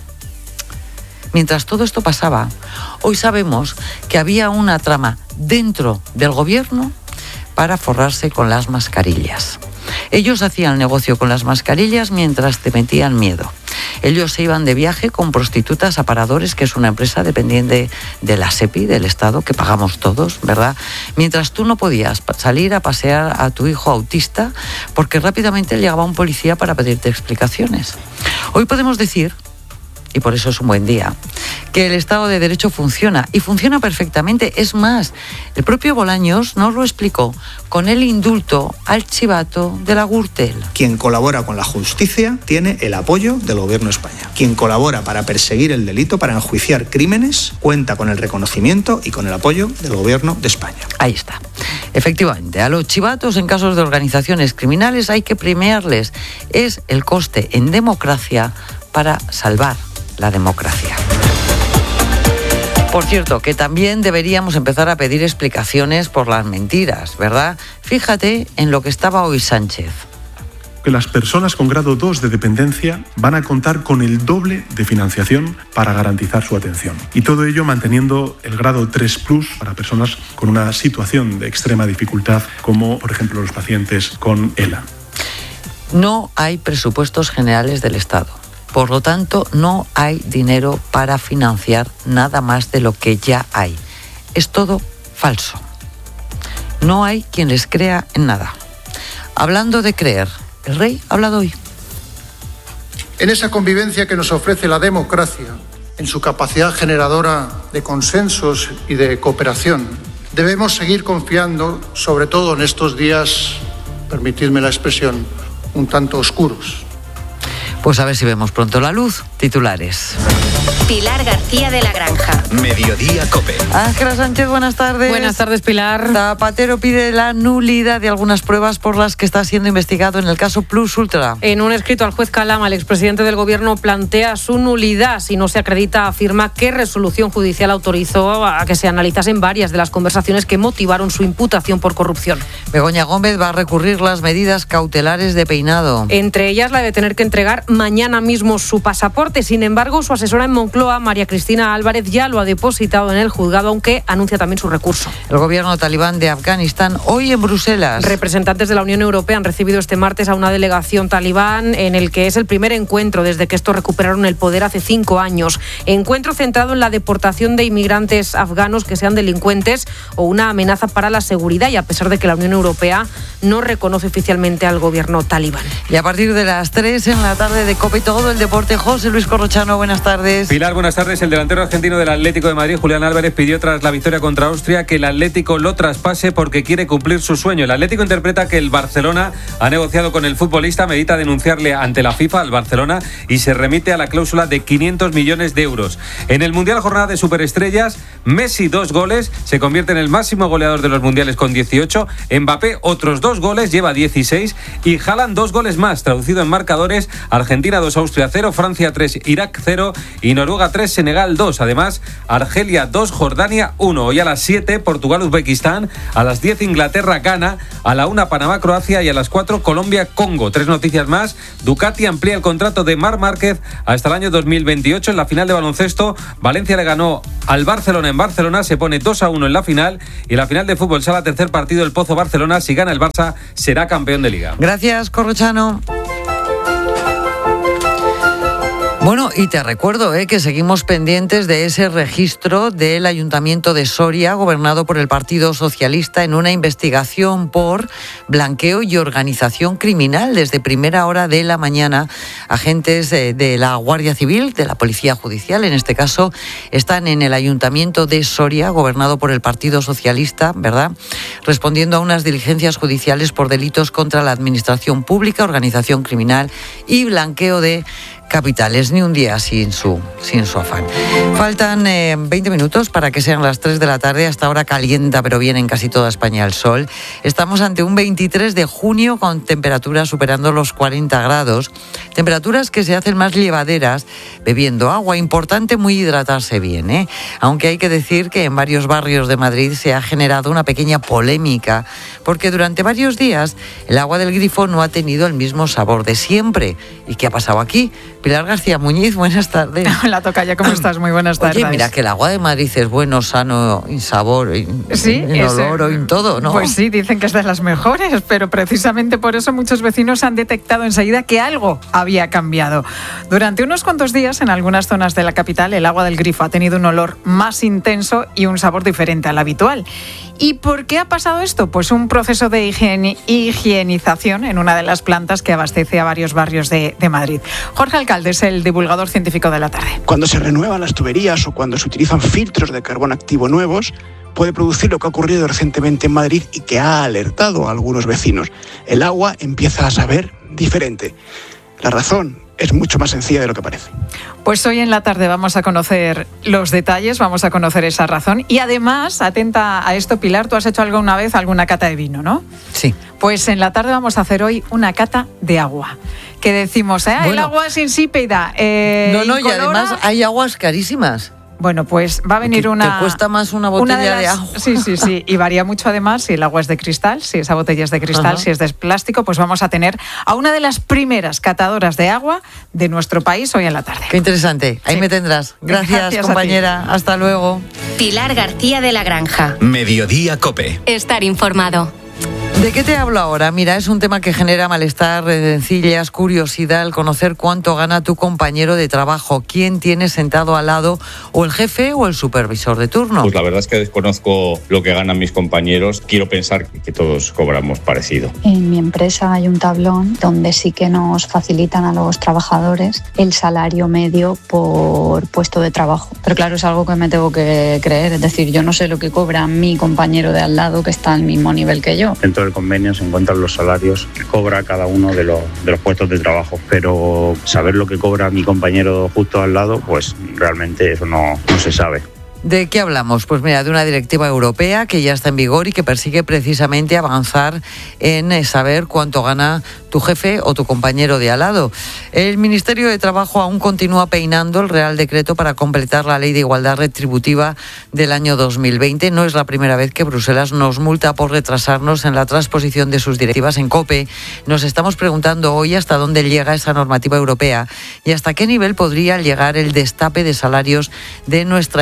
Mientras todo esto pasaba, hoy sabemos que había una trama dentro del gobierno para forrarse con las mascarillas. Ellos hacían negocio con las mascarillas mientras te metían miedo. Ellos se iban de viaje con prostitutas a Paradores, que es una empresa dependiente de la SEPI, del Estado, que pagamos todos, ¿verdad? Mientras tú no podías salir a pasear a tu hijo autista porque rápidamente llegaba un policía para pedirte explicaciones. Hoy podemos decir, y por eso es un buen día, que el Estado de Derecho funciona, y funciona perfectamente. Es más, el propio Bolaños nos lo explicó con el indulto al chivato de la Gürtel. Quien colabora con la justicia tiene el apoyo del Gobierno de España. Quien colabora para perseguir el delito, para enjuiciar crímenes, cuenta con el reconocimiento y con el apoyo del Gobierno de España. Ahí está. Efectivamente, a los chivatos en casos de organizaciones criminales hay que premiarles. Es el coste en democracia para salvar la democracia. Por cierto, que también deberíamos empezar a pedir explicaciones por las mentiras, ¿verdad? Fíjate en lo que estaba hoy Sánchez. Que las personas con grado dos de dependencia van a contar con el doble de financiación para garantizar su atención. Y todo ello manteniendo el grado tres plus para personas con una situación de extrema dificultad, como por ejemplo los pacientes con ELA. No hay presupuestos generales del Estado. Por lo tanto, no hay dinero para financiar nada más de lo que ya hay. Es todo falso. No hay quien les crea en nada. Hablando de creer, el rey ha hablado hoy. En esa convivencia que nos ofrece la democracia, en su capacidad generadora de consensos y de cooperación, debemos seguir confiando, sobre todo en estos días, permitidme la expresión, un tanto oscuros. Pues a ver si vemos pronto la luz. Titulares. Pilar García de la Granja. Mediodía COPE. Ángela Sánchez, buenas tardes. Buenas tardes, Pilar. Zapatero pide la nulidad de algunas pruebas por las que está siendo investigado en el caso Plus Ultra. En un escrito al juez Calama, el expresidente del Gobierno plantea su nulidad. Si no se acredita, afirma que resolución judicial autorizó a que se analizasen varias de las conversaciones que motivaron su imputación por corrupción. Begoña Gómez va a recurrir las medidas cautelares de Peinado. Entre ellas la de tener que entregar mañana mismo su pasaporte. Sin embargo, su asesora en Moncloa, María Cristina Álvarez, ya lo ha depositado en el juzgado, aunque anuncia también su recurso. El gobierno talibán de Afganistán hoy en Bruselas. Representantes de la Unión Europea han recibido este martes a una delegación talibán en el que es el primer encuentro desde que estos recuperaron el poder hace cinco años. Encuentro centrado en la deportación de inmigrantes afganos que sean delincuentes o una amenaza para la seguridad, y a pesar de que la Unión Europea no reconoce oficialmente al gobierno talibán. Y a partir de las tres en la tarde de COPE todo el deporte, José Luis Corrochano, buenas tardes. Pilar Pilar, buenas tardes. El delantero argentino del Atlético de Madrid, Julián Álvarez, pidió tras la victoria contra Austria que el Atlético lo traspase porque quiere cumplir su sueño. El Atlético interpreta que el Barcelona ha negociado con el futbolista, medita denunciarle ante la FIFA al Barcelona y se remite a la cláusula de quinientos millones de euros. En el Mundial Jornada de Superestrellas, Messi dos goles, se convierte en el máximo goleador de los mundiales con dieciocho, Mbappé otros dos goles, lleva dieciséis y Haaland dos goles más. Traducido en marcadores, Argentina dos, Austria cero, Francia tres, Irak cero y Noruega tres, Senegal dos. Además, Argelia dos, Jordania uno. Hoy a las siete, Portugal-Uzbekistán, a las diez, Inglaterra-Ghana, a la una, Panamá-Croacia y a las cuatro, Colombia-Congo. Tres noticias más. Ducati amplía el contrato de Marc Márquez hasta el año dos mil veintiocho. En la final de baloncesto, Valencia le ganó al Barcelona en Barcelona, se pone dos a uno en la final, y en la final de fútbol sala, tercer partido, el Pozo-Barcelona. Si gana el Barça, será campeón de Liga. Gracias, Corrochano. Bueno, y te recuerdo eh, que seguimos pendientes de ese registro del Ayuntamiento de Soria, gobernado por el Partido Socialista, en una investigación por blanqueo y organización criminal. Desde primera hora de la mañana, agentes de, de la Guardia Civil, de la Policía Judicial, en este caso, están en el Ayuntamiento de Soria, gobernado por el Partido Socialista, ¿verdad?, respondiendo a unas diligencias judiciales por delitos contra la administración pública, organización criminal y blanqueo de capitales. Ni un día sin su, sin su afán. Faltan eh, veinte minutos para que sean las tres de la tarde. Hasta ahora calienta, pero viene en casi toda España el sol. Estamos ante un veintitrés de junio con temperaturas superando los cuarenta grados. Temperaturas que se hacen más llevaderas bebiendo agua. Importante muy hidratarse bien, ¿eh? Aunque hay que decir que en varios barrios de Madrid se ha generado una pequeña polémica, porque durante varios días el agua del grifo no ha tenido el mismo sabor de siempre. ¿Y qué ha pasado aquí? Pilar García Muñiz, buenas tardes. Hola, tocaya, ¿cómo estás? Muy buenas tardes. Oye, mira que el agua de Madrid es bueno, sano, en sabor, en, sí, en olor, en todo, ¿no? Pues sí, dicen que es de las mejores, pero precisamente por eso muchos vecinos han detectado enseguida que algo había cambiado. Durante unos cuantos días, en algunas zonas de la capital, el agua del grifo ha tenido un olor más intenso y un sabor diferente al habitual. ¿Y por qué ha pasado esto? Pues un proceso de higiene, higienización en una de las plantas que abastece a varios barrios de, de Madrid. Jorge Alcalde es el divulgador científico de la tarde. Cuando se renuevan las tuberías o cuando se utilizan filtros de carbón activo nuevos, puede producir lo que ha ocurrido recientemente en Madrid y que ha alertado a algunos vecinos. El agua empieza a saber diferente. La razón es mucho más sencilla de lo que parece. Pues hoy en la tarde vamos a conocer los detalles, vamos a conocer esa razón. Y además, atenta a esto, Pilar, tú has hecho alguna vez alguna cata de vino, ¿no? Sí. Pues en la tarde vamos a hacer hoy una cata de agua. Que decimos, ¿eh? Bueno. El agua es insípida. Eh, no, no, incolora. Y además hay aguas carísimas. Bueno, pues va a venir una... Te cuesta más una botella una de, las, de agua. Sí, sí, sí. Y varía mucho además si el agua es de cristal, si esa botella es de cristal, Ajá. si es de plástico. Pues vamos a tener a una de las primeras catadoras de agua de nuestro país hoy en la tarde. Qué interesante. Ahí sí. me tendrás. Gracias, Gracias compañera. Hasta luego. Pilar García de la Granja. Mediodía COPE. Estar informado. ¿De qué te hablo ahora? Mira, es un tema que genera malestar, rencillas, curiosidad, el conocer cuánto gana tu compañero de trabajo, quién tienes sentado al lado, o el jefe o el supervisor de turno. Pues la verdad es que desconozco lo que ganan mis compañeros. Quiero pensar que todos cobramos parecido. En mi empresa hay un tablón donde sí que nos facilitan a los trabajadores el salario medio por puesto de trabajo. Pero claro, es algo que me tengo que creer. Es decir, yo no sé lo que cobra mi compañero de al lado que está al mismo nivel que yo. Dentro del convenio se encuentran los salarios que cobra cada uno de los, de los puestos de trabajo, pero saber lo que cobra mi compañero justo al lado, pues realmente eso no, no se sabe. ¿De qué hablamos? Pues mira, de una directiva europea que ya está en vigor y que persigue precisamente avanzar en saber cuánto gana tu jefe o tu compañero de al lado. El Ministerio de Trabajo aún continúa peinando el Real Decreto para completar la Ley de Igualdad Retributiva del año dos mil veinte. No es la primera vez que Bruselas nos multa por retrasarnos en la transposición de sus directivas. En COPE nos estamos preguntando hoy hasta dónde llega esa normativa europea y hasta qué nivel podría llegar el destape de salarios de nuestra empresa.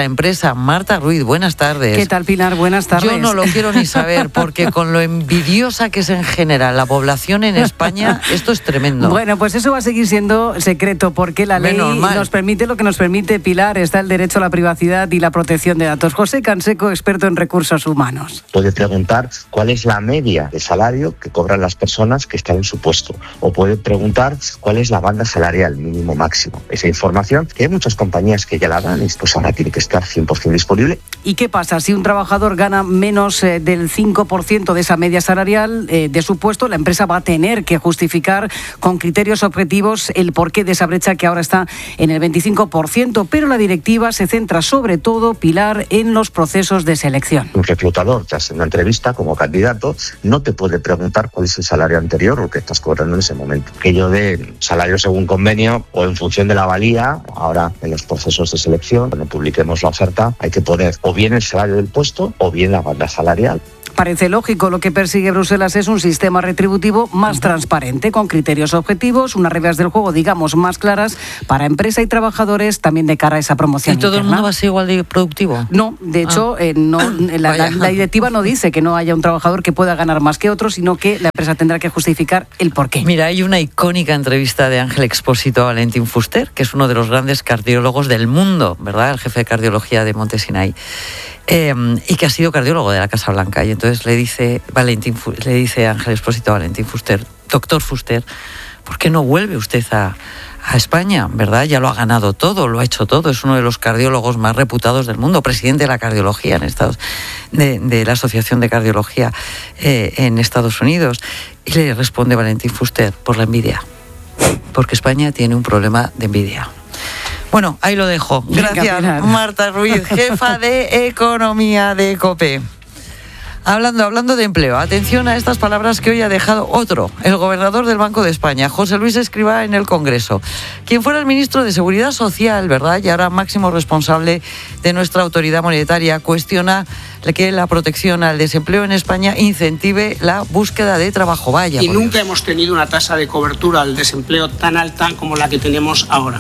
empresa. Marta Ruiz, buenas tardes. ¿Qué tal, Pilar? Buenas tardes. Yo no lo quiero ni saber, porque con lo envidiosa que es en general la población en España, esto es tremendo. Bueno, pues eso va a seguir siendo secreto, porque la ley nos permite lo que nos permite, Pilar. Está el derecho a la privacidad y la protección de datos. José Canseco, experto en recursos humanos. Puede preguntar cuál es la media de salario que cobran las personas que están en su puesto, o puede preguntar cuál es la banda salarial mínimo máximo. Esa información, que hay muchas compañías que ya la dan, y pues ahora tiene que estar cien por ciento disponible. ¿Y qué pasa? Si un trabajador gana menos eh, del cinco por ciento de esa media salarial eh, de su puesto, la empresa va a tener que justificar con criterios objetivos el porqué de esa brecha que ahora está en el veinticinco por ciento, pero la directiva se centra sobre todo, Pilar, en los procesos de selección. Un reclutador, tras una entrevista como candidato, no te puede preguntar cuál es el salario anterior o que estás cobrando en ese momento. Que yo dé salario según convenio o en función de la valía. Ahora, en los procesos de selección, cuando publiquemos la oferta, hay que poner o bien el salario del puesto o bien la banda salarial. Parece lógico. Lo que persigue Bruselas es un sistema retributivo más transparente, con criterios objetivos, unas reglas del juego, digamos, más claras para empresa y trabajadadores, también de cara a esa promoción. ¿Y todo interna. el mundo va a ser igual de productivo? No, de hecho, ah. eh, no, la, la, la directiva no dice que no haya un trabajador que pueda ganar más que otro, sino que la empresa tendrá que justificar el porqué. Mira, hay una icónica entrevista de Ángel Expósito a Valentín Fuster, que es uno de los grandes cardiólogos del mundo, ¿verdad? El jefe de cardiología de Monte Sinai. Eh, y que ha sido cardiólogo de la Casa Blanca. Y entonces le dice Valentín, le dice Ángel Expósito a Valentín Fuster: doctor Fuster, ¿por qué no vuelve usted a, a España? ¿Verdad? Ya lo ha ganado todo, lo ha hecho todo. Es uno de los cardiólogos más reputados del mundo, presidente de la cardiología en Estados, de, de la Asociación de Cardiología eh, en Estados Unidos. Y le responde Valentín Fuster: por la envidia. Porque España tiene un problema de envidia. Bueno, ahí lo dejo. Gracias, Marta Ruiz, jefa de Economía de COPE. Hablando, hablando de empleo, atención a estas palabras que hoy ha dejado otro, el gobernador del Banco de España, José Luis Escrivá, en el Congreso. Quien fuera el ministro de Seguridad Social, ¿verdad?, y ahora máximo responsable de nuestra autoridad monetaria, cuestiona que la protección al desempleo en España incentive la búsqueda de trabajo. Vaya. Y nunca hemos tenido una tasa de cobertura al desempleo tan alta como la que tenemos ahora.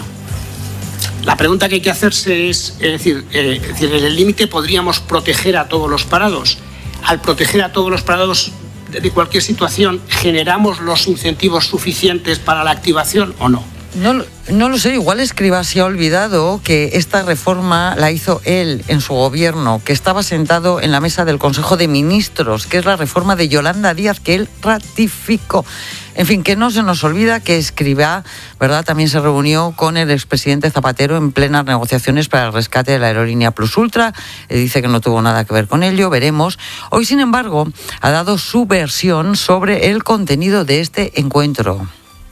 La pregunta que hay que hacerse es, es decir, eh, es decir, en el límite podríamos proteger a todos los parados. Al proteger a todos los parados de cualquier situación, ¿generamos los incentivos suficientes para la activación o no? No, no lo sé, igual Escrivá se ha olvidado que esta reforma la hizo él en su gobierno, que estaba sentado en la mesa del Consejo de Ministros, que es la reforma de Yolanda Díaz que él ratificó. En fin, que no se nos olvida que Escrivá, ¿verdad?, también se reunió con el expresidente Zapatero en plenas negociaciones para el rescate de la aerolínea Plus Ultra. Eh, dice que no tuvo nada que ver con ello, veremos. Hoy, sin embargo, ha dado su versión sobre el contenido de este encuentro.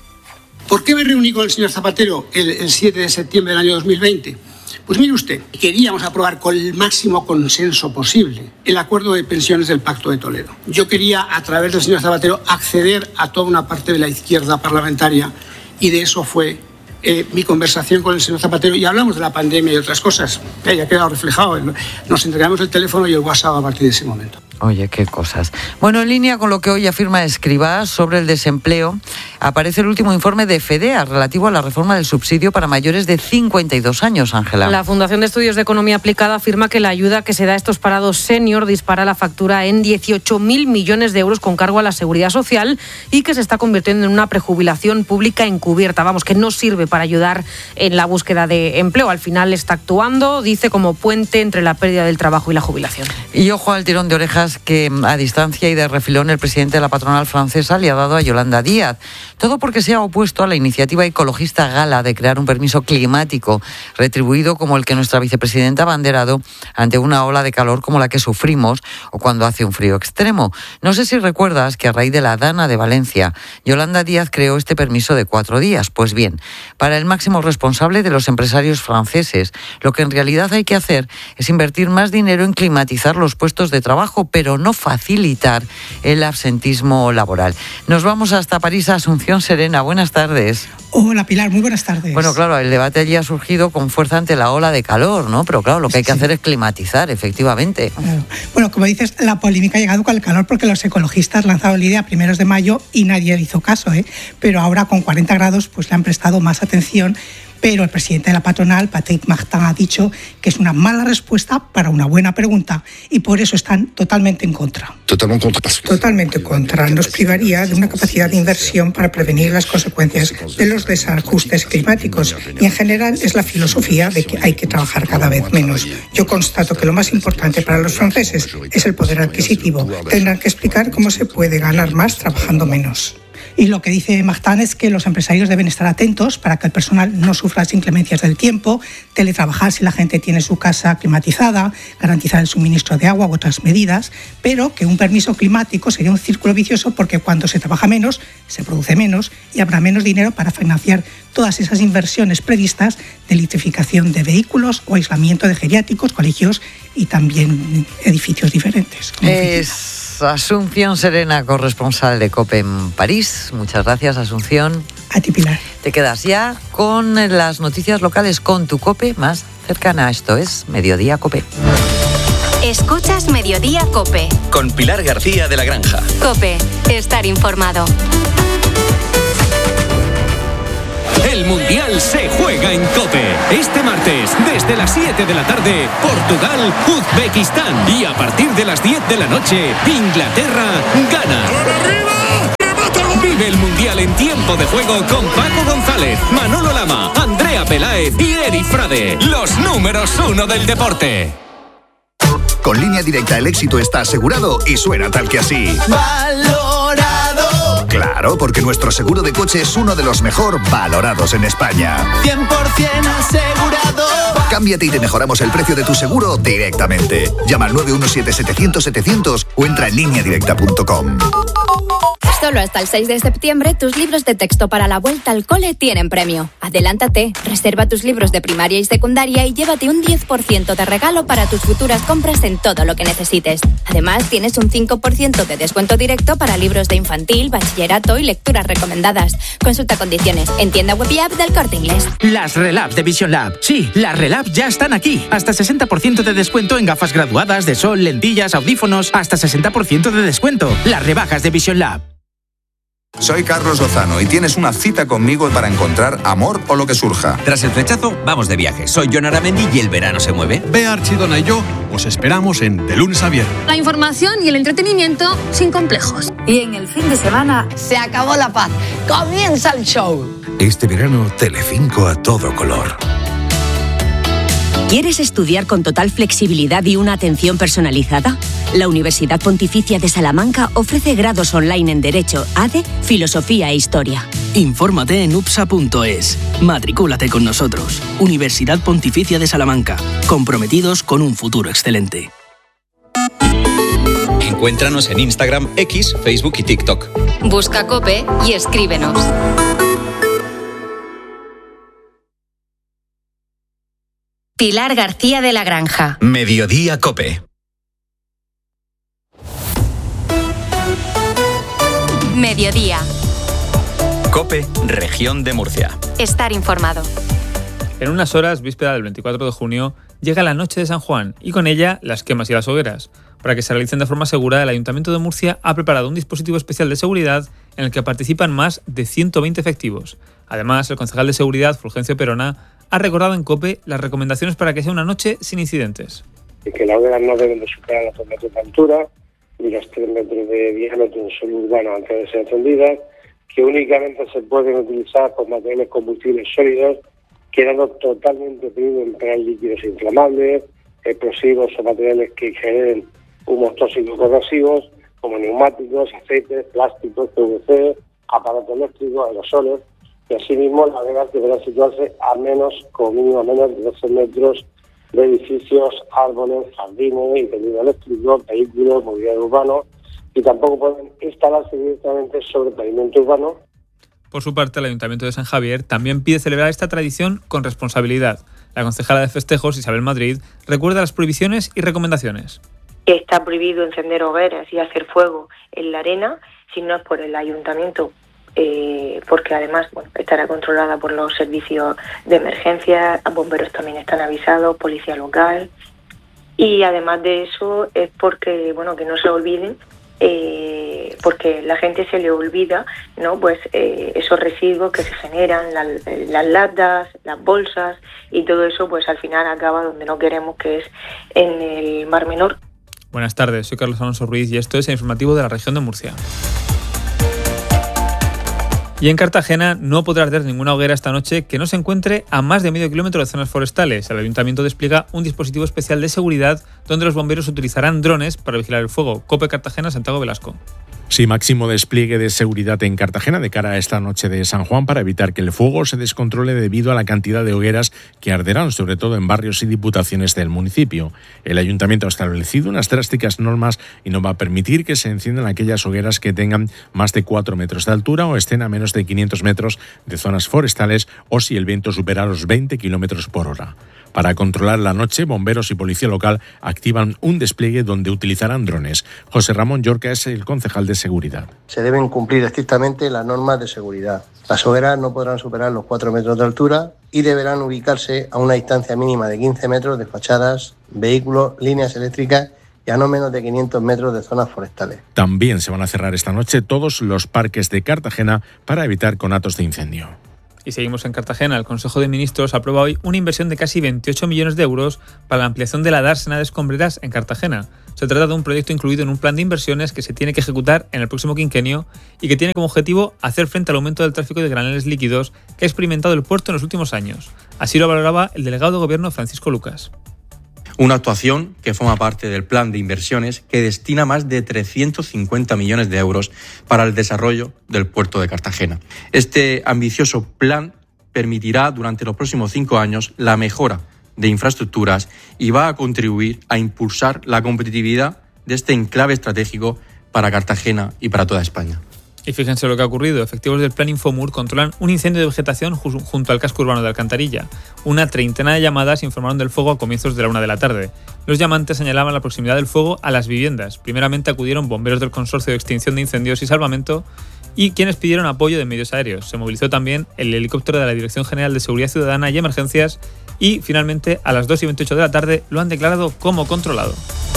¿Por qué me reuní con el señor Zapatero el, el siete de septiembre del año dos mil veinte? Pues mire usted, queríamos aprobar con el máximo consenso posible el acuerdo de pensiones del Pacto de Toledo. Yo quería, a través del señor Zapatero, acceder a toda una parte de la izquierda parlamentaria, y de eso fue eh, mi conversación con el señor Zapatero, y hablamos de la pandemia y otras cosas. Eh, ya ha quedado reflejado. Nos entregamos el teléfono y el WhatsApp a partir de ese momento. Oye, qué cosas. Bueno, en línea con lo que hoy afirma Escrivá sobre el desempleo, aparece el último informe de FEDEA relativo a la reforma del subsidio para mayores de cincuenta y dos años, Ángela. La Fundación de Estudios de Economía Aplicada afirma que la ayuda que se da a estos parados senior dispara la factura en dieciocho mil millones de euros con cargo a la seguridad social, y que se está convirtiendo en una prejubilación pública encubierta. Vamos, que no sirve para ayudar en la búsqueda de empleo. Al final está actuando, dice, como puente entre la pérdida del trabajo y la jubilación. Y ojo al tirón de orejas que a distancia y de refilón el presidente de la patronal francesa le ha dado a Yolanda Díaz. Todo porque se ha opuesto a la iniciativa ecologista Gala de crear un permiso climático retribuido como el que nuestra vicepresidenta ha abanderado ante una ola de calor como la que sufrimos o cuando hace un frío extremo. No sé si recuerdas que a raíz de la Dana de Valencia, Yolanda Díaz creó este permiso de cuatro días. Pues bien, para el máximo responsable de los empresarios franceses, lo que en realidad hay que hacer es invertir más dinero en climatizar los puestos de trabajo, pero no facilitar el absentismo laboral. Nos vamos hasta París, a Asunción Serena. Buenas tardes. Hola, Pilar, muy buenas tardes. Bueno, claro, el debate allí ha surgido con fuerza ante la ola de calor, ¿no? Pero claro, lo que hay que hacer es climatizar, efectivamente. Claro. Bueno, como dices, la polémica ha llegado con el calor porque los ecologistas lanzaron la idea a primeros de mayo y nadie le hizo caso, ¿eh? Pero ahora con cuarenta grados pues le han prestado más atención Pero el presidente de la patronal, Patrick Martin, ha dicho que es una mala respuesta para una buena pregunta y por eso están totalmente en contra. Totalmente contra. Totalmente contra. Nos privaría de una capacidad de inversión para prevenir las consecuencias de los desajustes climáticos y en general es la filosofía de que hay que trabajar cada vez menos. Yo constato que lo más importante para los franceses es el poder adquisitivo. Tendrán que explicar cómo se puede ganar más trabajando menos. Y lo que dice Martin es que los empresarios deben estar atentos para que el personal no sufra las inclemencias del tiempo, teletrabajar si la gente tiene su casa climatizada, garantizar el suministro de agua u otras medidas, pero que un permiso climático sería un círculo vicioso porque cuando se trabaja menos, se produce menos y habrá menos dinero para financiar todas esas inversiones previstas de electrificación de vehículos o aislamiento de geriátricos, colegios y también edificios diferentes. Es Asunción Serena, corresponsal de COPE en París. Muchas gracias, Asunción. A ti, Pilar. Te quedas ya con las noticias locales con tu COPE más cercana. Esto es Mediodía COPE. Escuchas Mediodía COPE. Con Pilar García de la Granja. COPE, estar informado. El Mundial se juega en COPE. Este martes, desde las siete de la tarde, Portugal, Uzbekistán. Y a partir de las diez de la noche, Inglaterra, Ghana. Vive el Mundial en tiempo de juego con Paco González, Manolo Lama, Andrea Peláez y Eri Frade. Los números uno del deporte. Con Línea Directa el éxito está asegurado y suena tal que así. Valorado. Claro, porque nuestro seguro de coche es uno de los mejor valorados en España. cien por ciento asegurado. Cámbiate y te mejoramos el precio de tu seguro directamente. Llama al nueve uno siete setecientos setecientos o entra en línea directa punto com. Solo hasta el seis de septiembre, tus libros de texto para la vuelta al cole tienen premio. Adelántate, reserva tus libros de primaria y secundaria y llévate un diez por ciento de regalo para tus futuras compras en todo lo que necesites. Además, tienes un cinco por ciento de descuento directo para libros de infantil, bachillerato y lecturas recomendadas. Consulta condiciones en tienda web y app del Corte Inglés. Las Relab de Vision Lab. Sí, las Relab ya están aquí. Hasta sesenta por ciento de descuento en gafas graduadas, de sol, lentillas, audífonos. Hasta sesenta por ciento de descuento. Las rebajas de Vision Lab. Soy Carlos Lozano y tienes una cita conmigo para encontrar amor o lo que surja. Tras el flechazo, vamos de viaje. Soy Jon Aramendi y el verano se mueve. Bea Archidona y yo os esperamos en De Lunes a Viernes. La información y el entretenimiento sin complejos. Y en el fin de semana se acabó la paz. Comienza el show. Este verano, Telecinco a todo color. ¿Quieres estudiar con total flexibilidad y una atención personalizada? La Universidad Pontificia de Salamanca ofrece grados online en Derecho, A D E, Filosofía e Historia. Infórmate en upsa punto es. Matricúlate con nosotros. Universidad Pontificia de Salamanca. Comprometidos con un futuro excelente. Encuéntranos en Instagram, X, Facebook y TikTok. Busca COPE y escríbenos. Pilar García de la Granja. Mediodía COPE. Mediodía. COPE, Región de Murcia. Estar informado. En unas horas, víspera del veinticuatro de junio, llega la noche de San Juan y con ella las quemas y las hogueras. Para que se realicen de forma segura, el Ayuntamiento de Murcia ha preparado un dispositivo especial de seguridad en el que participan más de ciento veinte efectivos. Además, el concejal de Seguridad, Fulgencio Perona, ha recordado en COPE las recomendaciones para que sea una noche sin incidentes. Que las hogueras no deben de superar los dos metros de altura ni los tres metros de diámetro en suelo urbano antes de ser encendidas, que únicamente se pueden utilizar por materiales combustibles sólidos, quedando totalmente prohibido emplear líquidos inflamables, explosivos o materiales que generen humos tóxicos corrosivos, como neumáticos, aceites, plásticos, P V C, aparatos eléctricos, aerosoles. Y asimismo, las hogueras deberán situarse a menos, como mínimo a menos de doce metros de edificios, árboles, jardines y tendido eléctrico, vehículos, mobiliario urbano, y tampoco pueden instalarse directamente sobre pavimento urbano. Por su parte, el Ayuntamiento de San Javier también pide celebrar esta tradición con responsabilidad. La concejala de festejos, Isabel Madrid, recuerda las prohibiciones y recomendaciones. Está prohibido encender hogueras y hacer fuego en la arena si no es por el Ayuntamiento, eh, porque además bueno, estará controlada por los servicios de emergencia, bomberos también están avisados, policía local, y además de eso es porque, bueno, que no se olviden eh, porque la gente se le olvida, ¿no? Pues eh, esos residuos que se generan, la, las latas, las bolsas y todo eso, pues al final acaba donde no queremos, que es en el Mar Menor. Buenas tardes, soy Carlos Alonso Ruiz y esto es el informativo de la región de Murcia. Y en Cartagena no podrá arder ninguna hoguera esta noche que no se encuentre a más de medio kilómetro de zonas forestales. El ayuntamiento despliega un dispositivo especial de seguridad donde los bomberos utilizarán drones para vigilar el fuego. COPE Cartagena, Santiago Velasco. Sí, máximo despliegue de seguridad en Cartagena de cara a esta noche de San Juan para evitar que el fuego se descontrole debido a la cantidad de hogueras que arderán, sobre todo en barrios y diputaciones del municipio. El ayuntamiento ha establecido unas drásticas normas y no va a permitir que se enciendan aquellas hogueras que tengan más de cuatro metros de altura o estén a menos de quinientos metros de zonas forestales o si el viento supera los veinte kilómetros por hora. Para controlar la noche, bomberos y policía local activan un despliegue donde utilizarán drones. José Ramón Llorca es el concejal de seguridad. Se deben cumplir estrictamente las normas de seguridad. Las hogueras no podrán superar los cuatro metros de altura y deberán ubicarse a una distancia mínima de quince metros de fachadas, vehículos, líneas eléctricas y a no menos de quinientos metros de zonas forestales. También se van a cerrar esta noche todos los parques de Cartagena para evitar conatos de incendio. Y seguimos en Cartagena. El Consejo de Ministros aprueba hoy una inversión de casi veintiocho millones de euros para la ampliación de la dársena de escombreras en Cartagena. Se trata de un proyecto incluido en un plan de inversiones que se tiene que ejecutar en el próximo quinquenio y que tiene como objetivo hacer frente al aumento del tráfico de graneles líquidos que ha experimentado el puerto en los últimos años. Así lo valoraba el delegado de Gobierno Francisco Lucas. Una actuación que forma parte del plan de inversiones que destina más de trescientos cincuenta millones de euros para el desarrollo del puerto de Cartagena. Este ambicioso plan permitirá durante los próximos cinco años la mejora de infraestructuras y va a contribuir a impulsar la competitividad de este enclave estratégico para Cartagena y para toda España. Y fíjense lo que ha ocurrido. Efectivos del Plan Infomur controlan un incendio de vegetación junto al casco urbano de Alcantarilla. Una treintena de llamadas informaron del fuego a comienzos de la una de la tarde. Los llamantes señalaban la proximidad del fuego a las viviendas. Primeramente acudieron bomberos del Consorcio de Extinción de Incendios y Salvamento y quienes pidieron apoyo de medios aéreos. Se movilizó también el helicóptero de la Dirección General de Seguridad Ciudadana y Emergencias y finalmente a las dos y veintiocho de la tarde lo han declarado como controlado.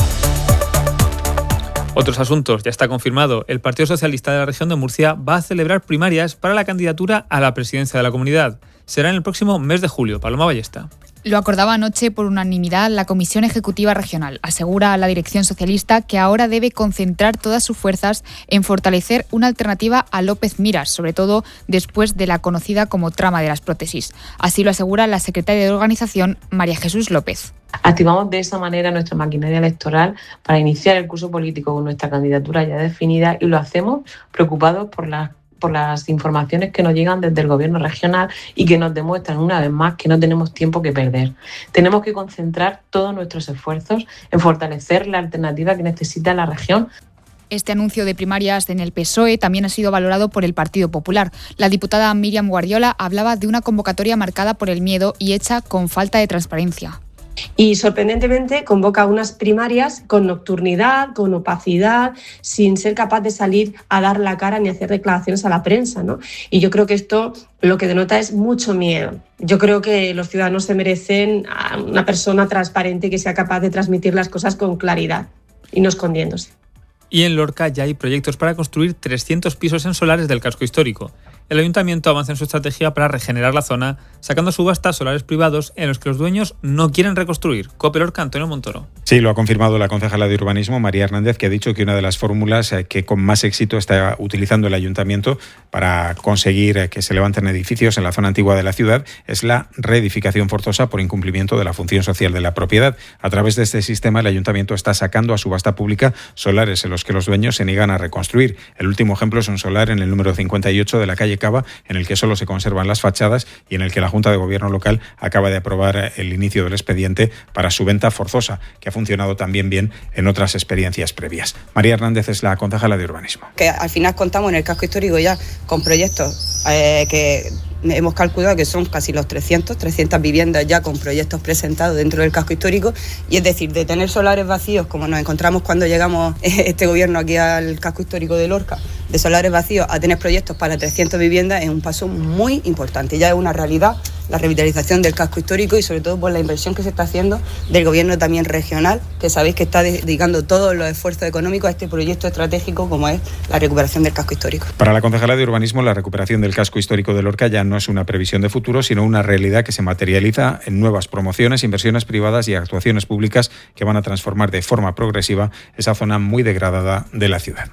Otros asuntos, ya está confirmado, el Partido Socialista de la región de Murcia va a celebrar primarias para la candidatura a la presidencia de la comunidad. Será en el próximo mes de julio. Paloma Ballesta. Lo acordaba anoche por unanimidad la Comisión Ejecutiva Regional. Asegura a la dirección socialista que ahora debe concentrar todas sus fuerzas en fortalecer una alternativa a López Miras, sobre todo después de la conocida como trama de las prótesis. Así lo asegura la secretaria de organización, María Jesús López. Activamos de esa manera nuestra maquinaria electoral para iniciar el curso político con nuestra candidatura ya definida y lo hacemos preocupados por las por las informaciones que nos llegan desde el gobierno regional y que nos demuestran una vez más que no tenemos tiempo que perder. Tenemos que concentrar todos nuestros esfuerzos en fortalecer la alternativa que necesita la región. Este anuncio de primarias en el P S O E también ha sido valorado por el Partido Popular. La diputada Míriam Guardiola hablaba de una convocatoria marcada por el miedo y hecha con falta de transparencia. Y sorprendentemente convoca unas primarias con nocturnidad, con opacidad, sin ser capaz de salir a dar la cara ni hacer declaraciones a la prensa, ¿no? Y yo creo que esto lo que denota es mucho miedo. Yo creo que los ciudadanos se merecen a una persona transparente que sea capaz de transmitir las cosas con claridad y no escondiéndose. Y en Lorca ya hay proyectos para construir trescientos pisos en solares del casco histórico. El ayuntamiento avanza en su estrategia para regenerar la zona, sacando a subasta solares privados en los que los dueños no quieren reconstruir. COPE Lorca, Antonio Montoro. Sí, lo ha confirmado la concejala de Urbanismo, María Hernández, que ha dicho que una de las fórmulas que con más éxito está utilizando el ayuntamiento para conseguir que se levanten edificios en la zona antigua de la ciudad es la reedificación forzosa por incumplimiento de la función social de la propiedad. A través de este sistema, el ayuntamiento está sacando a subasta pública solares en los que los dueños se niegan a reconstruir. El último ejemplo es un solar en el número cincuenta y ocho de la calle Cava, en el que solo se conservan las fachadas y en el que la Junta de Gobierno local acaba de aprobar el inicio del expediente para su venta forzosa, que ha funcionado también bien en otras experiencias previas. María Hernández es la concejala de Urbanismo. Que al final contamos en el casco histórico ya con proyectos eh, que hemos calculado que son casi los trescientos, trescientas viviendas ya con proyectos presentados dentro del casco histórico, y es decir, de tener solares vacíos como nos encontramos cuando llegamos este gobierno aquí al casco histórico de Lorca, de solares vacíos a tener proyectos para trescientas viviendas, es un paso muy importante, ya es una realidad la revitalización del casco histórico y sobre todo por la inversión que se está haciendo del gobierno también regional, que sabéis que está dedicando todos los esfuerzos económicos a este proyecto estratégico como es la recuperación del casco histórico. Para la concejala de Urbanismo, la recuperación del casco histórico de Lorca ya no es una previsión de futuro, sino una realidad que se materializa en nuevas promociones, inversiones privadas y actuaciones públicas que van a transformar de forma progresiva esa zona muy degradada de la ciudad.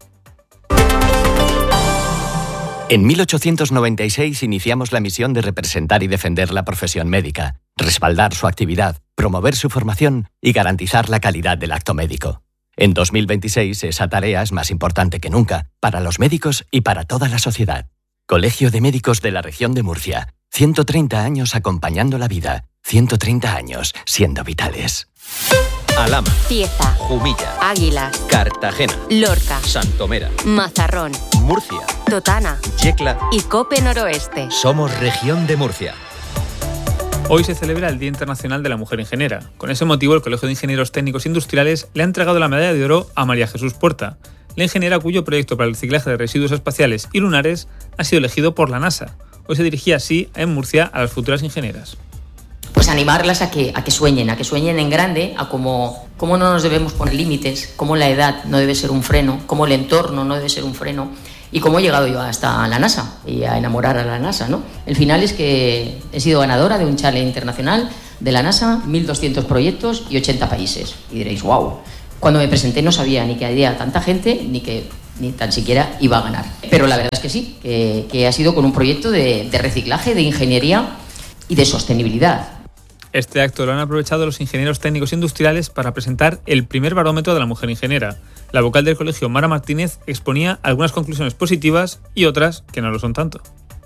En mil ochocientos noventa y seis iniciamos la misión de representar y defender la profesión médica, respaldar su actividad, promover su formación y garantizar la calidad del acto médico. En dos mil veintiséis esa tarea es más importante que nunca, para los médicos y para toda la sociedad. Colegio de Médicos de la Región de Murcia. ciento treinta años acompañando la vida. ciento treinta años siendo vitales. Alhama, Cieza, Jumilla, Águilas, Cartagena, Lorca, Santomera, Mazarrón, Murcia, Totana Yecla y Cope Noroeste. Somos Región de Murcia. Hoy se celebra el Día Internacional de la Mujer Ingeniera. Con ese motivo, el Colegio de Ingenieros Técnicos Industriales le ha entregado la medalla de oro a María Jesús Puerta, la ingeniera cuyo proyecto para el reciclaje de residuos espaciales y lunares ha sido elegido por la NASA. Hoy se dirigía así en Murcia a las futuras ingenieras. Pues animarlas a que, a que sueñen, a que sueñen en grande, a cómo, cómo no nos debemos poner límites, cómo la edad no debe ser un freno, cómo el entorno no debe ser un freno y cómo he llegado yo hasta la NASA y a enamorar a la NASA, ¿no? El final es que he sido ganadora de un challenge internacional de la NASA, mil doscientos proyectos y ochenta países. Y diréis, wow, cuando me presenté no sabía ni que había tanta gente ni que ni tan siquiera iba a ganar. Pero la verdad es que sí, que, que ha sido con un proyecto de, de reciclaje, de ingeniería y de sostenibilidad. Este acto lo han aprovechado los ingenieros técnicos industriales para presentar el primer barómetro de la mujer ingeniera. La vocal del colegio, Mara Martínez, exponía algunas conclusiones positivas y otras que no lo son tanto.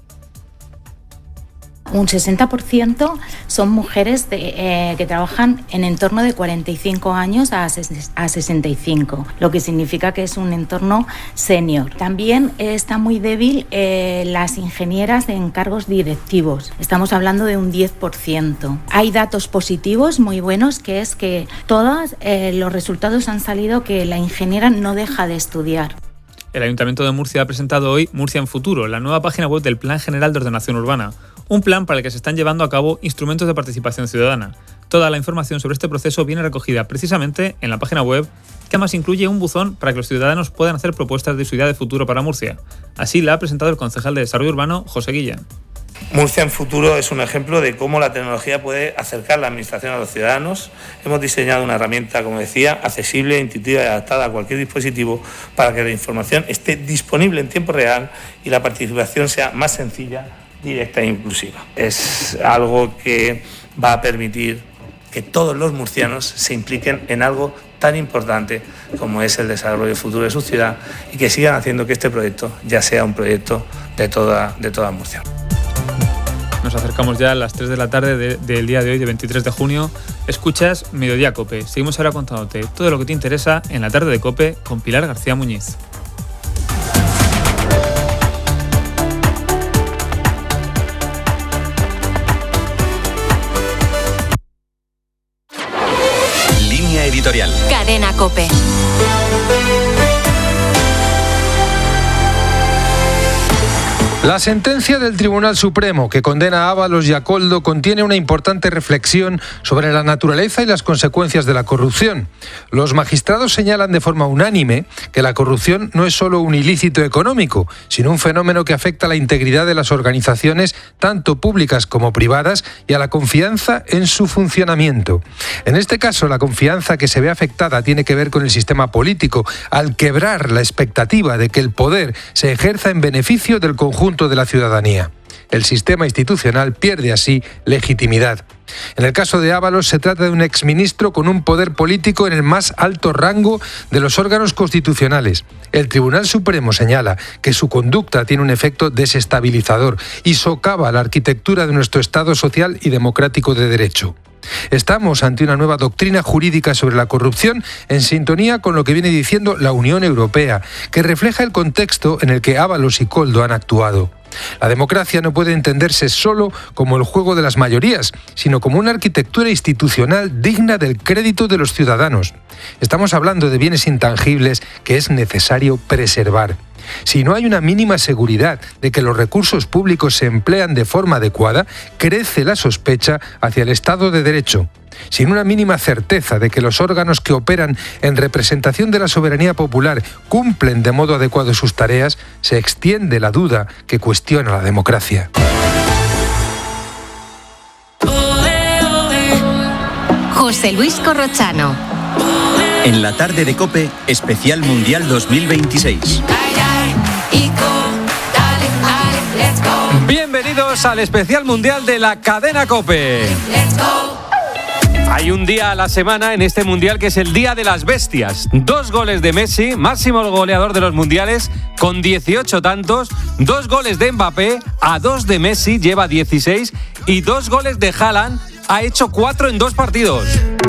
Un sesenta por ciento son mujeres de, eh, que trabajan en entorno de cuarenta y cinco años a, ses- a sesenta y cinco, lo que significa que es un entorno senior. También eh, está muy débil eh, las ingenieras en cargos directivos. Estamos hablando de un diez por ciento. Hay datos positivos muy buenos, que es que todos eh, los resultados han salido que la ingeniera no deja de estudiar. El Ayuntamiento de Murcia ha presentado hoy Murcia en Futuro, la nueva página web del Plan General de Ordenación Urbana. Un plan para el que se están llevando a cabo instrumentos de participación ciudadana. Toda la información sobre este proceso viene recogida precisamente en la página web, que además incluye un buzón para que los ciudadanos puedan hacer propuestas de su idea de futuro para Murcia. Así la ha presentado el concejal de Desarrollo Urbano, José Guillén. Murcia en Futuro es un ejemplo de cómo la tecnología puede acercar la administración a los ciudadanos. Hemos diseñado una herramienta, como decía, accesible, intuitiva y adaptada a cualquier dispositivo para que la información esté disponible en tiempo real y la participación sea más sencilla, directa e inclusiva. Es algo que va a permitir que todos los murcianos se impliquen en algo tan importante como es el desarrollo futuro de su ciudad y que sigan haciendo que este proyecto ya sea un proyecto de toda, de toda Murcia. Nos acercamos ya a las tres de la tarde de, del día de hoy, de veintitrés de junio. Escuchas Mediodía Cope. Seguimos ahora contándote todo lo que te interesa en la tarde de Cope con Pilar García Muñiz. Línea editorial. Cadena Cope. La sentencia del Tribunal Supremo que condena a Ábalos y a Koldo contiene una importante reflexión sobre la naturaleza y las consecuencias de la corrupción. Los magistrados señalan de forma unánime que la corrupción no es solo un ilícito económico, sino un fenómeno que afecta a la integridad de las organizaciones, tanto públicas como privadas, y a la confianza en su funcionamiento. En este caso, la confianza que se ve afectada tiene que ver con el sistema político, al quebrar la expectativa de que el poder se ejerza en beneficio del conjunto de la ciudadanía. El sistema institucional pierde así legitimidad. En el caso de Ábalos se trata de un exministro con un poder político en el más alto rango de los órganos constitucionales. El Tribunal Supremo señala que su conducta tiene un efecto desestabilizador y socava la arquitectura de nuestro Estado social y democrático de derecho. Estamos ante una nueva doctrina jurídica sobre la corrupción en sintonía con lo que viene diciendo la Unión Europea, que refleja el contexto en el que Ábalos y Koldo han actuado. La democracia no puede entenderse solo como el juego de las mayorías, sino como una arquitectura institucional digna del crédito de los ciudadanos. Estamos hablando de bienes intangibles que es necesario preservar. Si no hay una mínima seguridad de que los recursos públicos se emplean de forma adecuada, crece la sospecha hacia el Estado de Derecho. Sin una mínima certeza de que los órganos que operan en representación de la soberanía popular cumplen de modo adecuado sus tareas, se extiende la duda que cuestiona la democracia. José Luis Corrochano. En la tarde de COPE, especial Mundial dos mil veintiséis. Bienvenidos al especial mundial de la cadena COPE. Hay un día a la semana en este mundial que es el Día de las Bestias. Dos goles de Messi, máximo goleador de los mundiales, con dieciocho tantos. Dos goles de Mbappé, a dos de Messi, lleva dieciséis. Y dos goles de Haaland, ha hecho cuatro en dos partidos.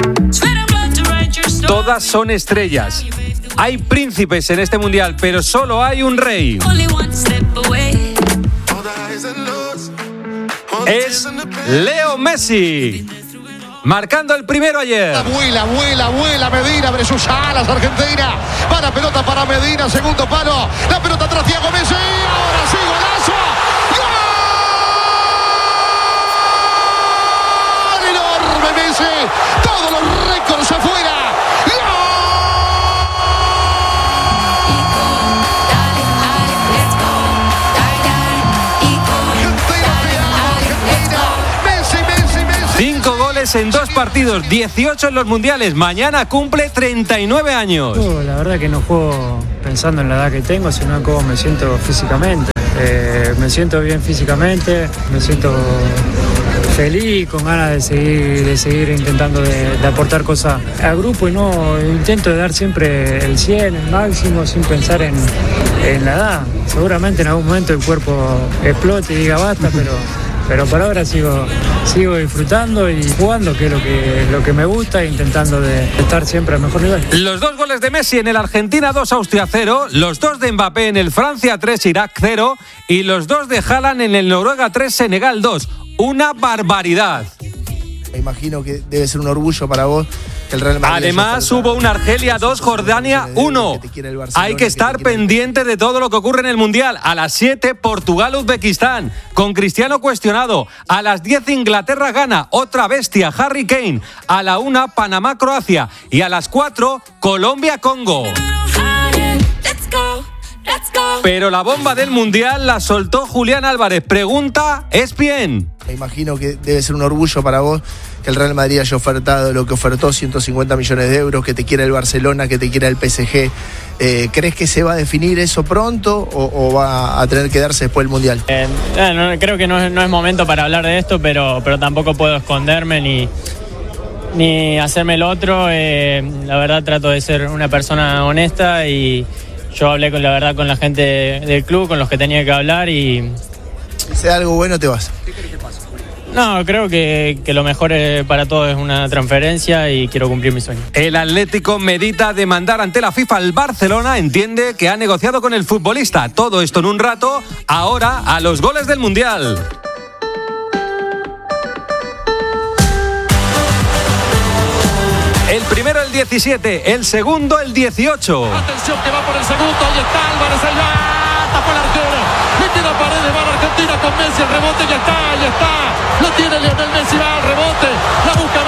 Todas son estrellas. Hay príncipes en este mundial, pero solo hay un rey. Es Leo Messi, marcando el primero ayer. Vuela, vuela, vuela Medina, abre sus alas Argentina. Para pelota para Medina, segundo palo. La pelota atrás Thiago Messi. Ahora sí, golazo. ¡Gol! Enorme Messi. Todos los récords afuera. Cinco goles en dos partidos, dieciocho en los mundiales. Mañana cumple treinta y nueve años. Oh, la verdad que no juego pensando en la edad que tengo, sino en cómo me siento físicamente. Eh, me siento bien físicamente, me siento feliz, con ganas de seguir, de seguir intentando de, de aportar cosas al grupo y no intento de dar siempre el cien, el máximo, sin pensar en, en la edad. Seguramente en algún momento el cuerpo explote y diga basta, pero... Pero por ahora sigo, sigo disfrutando y jugando, que es lo que, lo que me gusta, e intentando de estar siempre al mejor nivel. Los dos goles de Messi en el Argentina dos, Austria cero, los dos de Mbappé en el Francia tres, Irak cero y los dos de Haaland en el Noruega tres, Senegal dos. Una barbaridad. Me imagino que debe ser un orgullo para vos. El Real Madrid. Además hubo un Argelia dos, Jordania uno. Hay que estar pendiente de todo lo que ocurre en el Mundial. A las siete, Portugal-Uzbekistán, con Cristiano cuestionado. A las diez, Inglaterra gana, otra bestia, Harry Kane. A la una, Panamá-Croacia. Y a las cuatro, Colombia-Congo. Pero la bomba del Mundial la soltó Julián Álvarez. Pregunta, E S P N. Me imagino que debe ser un orgullo para vos que el Real Madrid haya ofertado lo que ofertó, ciento cincuenta millones de euros, que te quiera el Barcelona, que te quiera el P S G. Eh, ¿Crees que se va a definir eso pronto o, o va a tener que darse después del Mundial? Eh, no, creo que no es, no es momento para hablar de esto, pero, pero tampoco puedo esconderme ni, ni hacerme el otro. Eh, la verdad trato de ser una persona honesta y yo hablé con la verdad con la gente del club, con los que tenía que hablar y... Si sea algo bueno te vas. ¿Qué crees que pasa? No, creo que, que lo mejor para todos es una transferencia y quiero cumplir mi sueño. El Atlético medita demandar ante la FIFA al Barcelona. Entiende que ha negociado con el futbolista. Todo esto en un rato. Ahora a los goles del Mundial. El primero el diecisiete, el segundo el dieciocho. Atención que va por el segundo, ahí está Álvarez, ahí va, tapó el arquero, le queda Paredes, va a la Argentina con Messi, el rebote ya está, ahí está, lo tiene Lionel Messi, va al rebote, la busca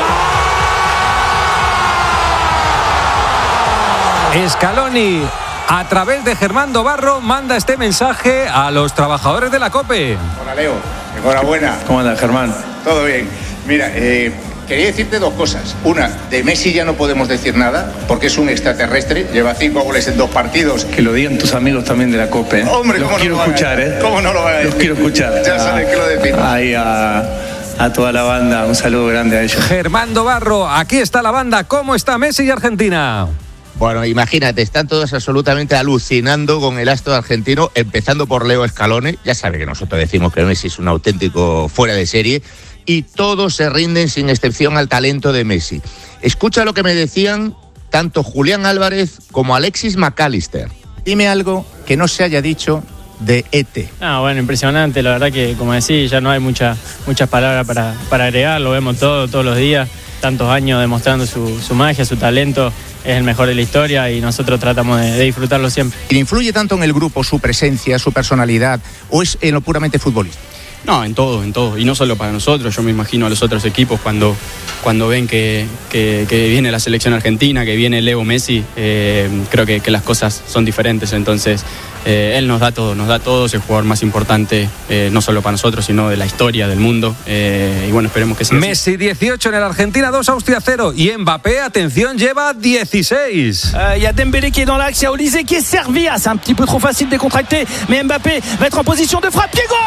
Messi. Scaloni, a través de Germán Dobarro, manda este mensaje a los trabajadores de la COPE. Hola Leo, enhorabuena. ¿Cómo andas, Germán? Todo bien. Mira, eh... quería decirte dos cosas. Una, de Messi ya no podemos decir nada, porque es un extraterrestre, lleva cinco goles en dos partidos. Que lo digan tus amigos también de la COPE. Hombre, los ¿cómo quiero no lo escuchar, ¿eh? ¿eh? ¿Cómo no lo van a decir? Los quiero escuchar. Ya sabes que lo decimos. Ahí a, a toda la banda, un saludo grande a ellos. Germán Dobarro, aquí está la banda. ¿Cómo está Messi y Argentina? Bueno, imagínate, están todos absolutamente alucinando con el astro argentino, empezando por Leo Scaloni. Ya sabe que nosotros decimos que Messi es un auténtico fuera de serie. Y todos se rinden sin excepción al talento de Messi. Escucha lo que me decían tanto Julián Álvarez como Alexis McAllister. Dime algo que no se haya dicho de E T. Ah, bueno, impresionante, la verdad que como decís, ya no hay mucha, muchas palabras para, para agregar, lo vemos todo, todos los días, tantos años demostrando su, su magia, su talento, es el mejor de la historia y nosotros tratamos de, de disfrutarlo siempre. ¿Influye tanto en el grupo su presencia, su personalidad, o es en lo puramente futbolístico? No, en todo, en todo. Y no solo para nosotros, yo me imagino a los otros equipos cuando, cuando ven que, que, que viene la selección argentina, que viene Leo Messi, eh, creo que, que las cosas son diferentes. Entonces, eh, él nos da todo, nos da todo, es el jugador más importante, eh, no solo para nosotros, sino de la historia del mundo. Eh, y bueno, esperemos que sea Messi dieciocho en el Argentina dos, Austria cero. Y Mbappé, atención, lleva dieciséis. Il uh, y a Dembélé qui est dans l'axe, il y a Olysée qui est servi. Ah, c'est un petit peu trop facile décontracté, mais Mbappé va être en position de frappe. ¡Qué gol!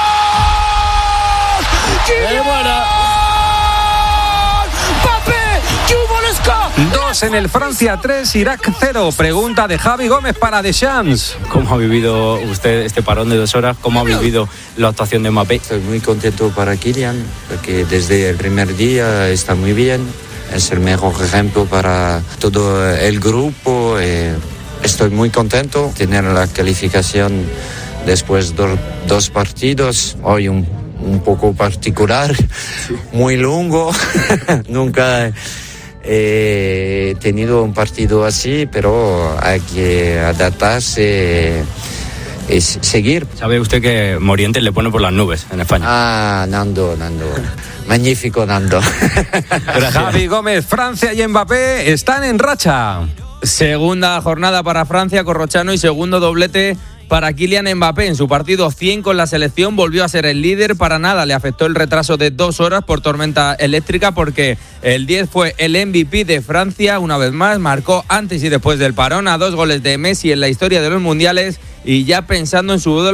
Et voilà. Mbappé qui ouvre le score. Dos en el Francia tres, Irak cero. Pregunta de Javi Gómez para Deschamps. ¿Cómo ha vivido usted este parón de dos horas? ¿Cómo ha vivido la actuación de Mbappé? Estoy muy contento para Kylian, porque desde el primer día está muy bien. Es el mejor ejemplo para todo el grupo. Eh, estoy muy contento de tener la calificación después de do, dos partidos. Hoy un un poco particular, muy largo. Nunca he tenido un partido así, pero hay que adaptarse y seguir. ¿Sabe usted que Morientes le pone por las nubes en España? Ah, Nando, Nando. Magnífico, Nando. Javi Gómez, Francia y Mbappé están en racha. Segunda jornada para Francia, Corrochano, y segundo doblete para Kylian Mbappé. En su partido cien con la selección volvió a ser el líder. Para nada le afectó el retraso de dos horas por tormenta eléctrica, porque el diez fue el M V P de Francia. Una vez más marcó antes y después del parón, a dos goles de Messi en la historia de los mundiales, y ya pensando en su duelo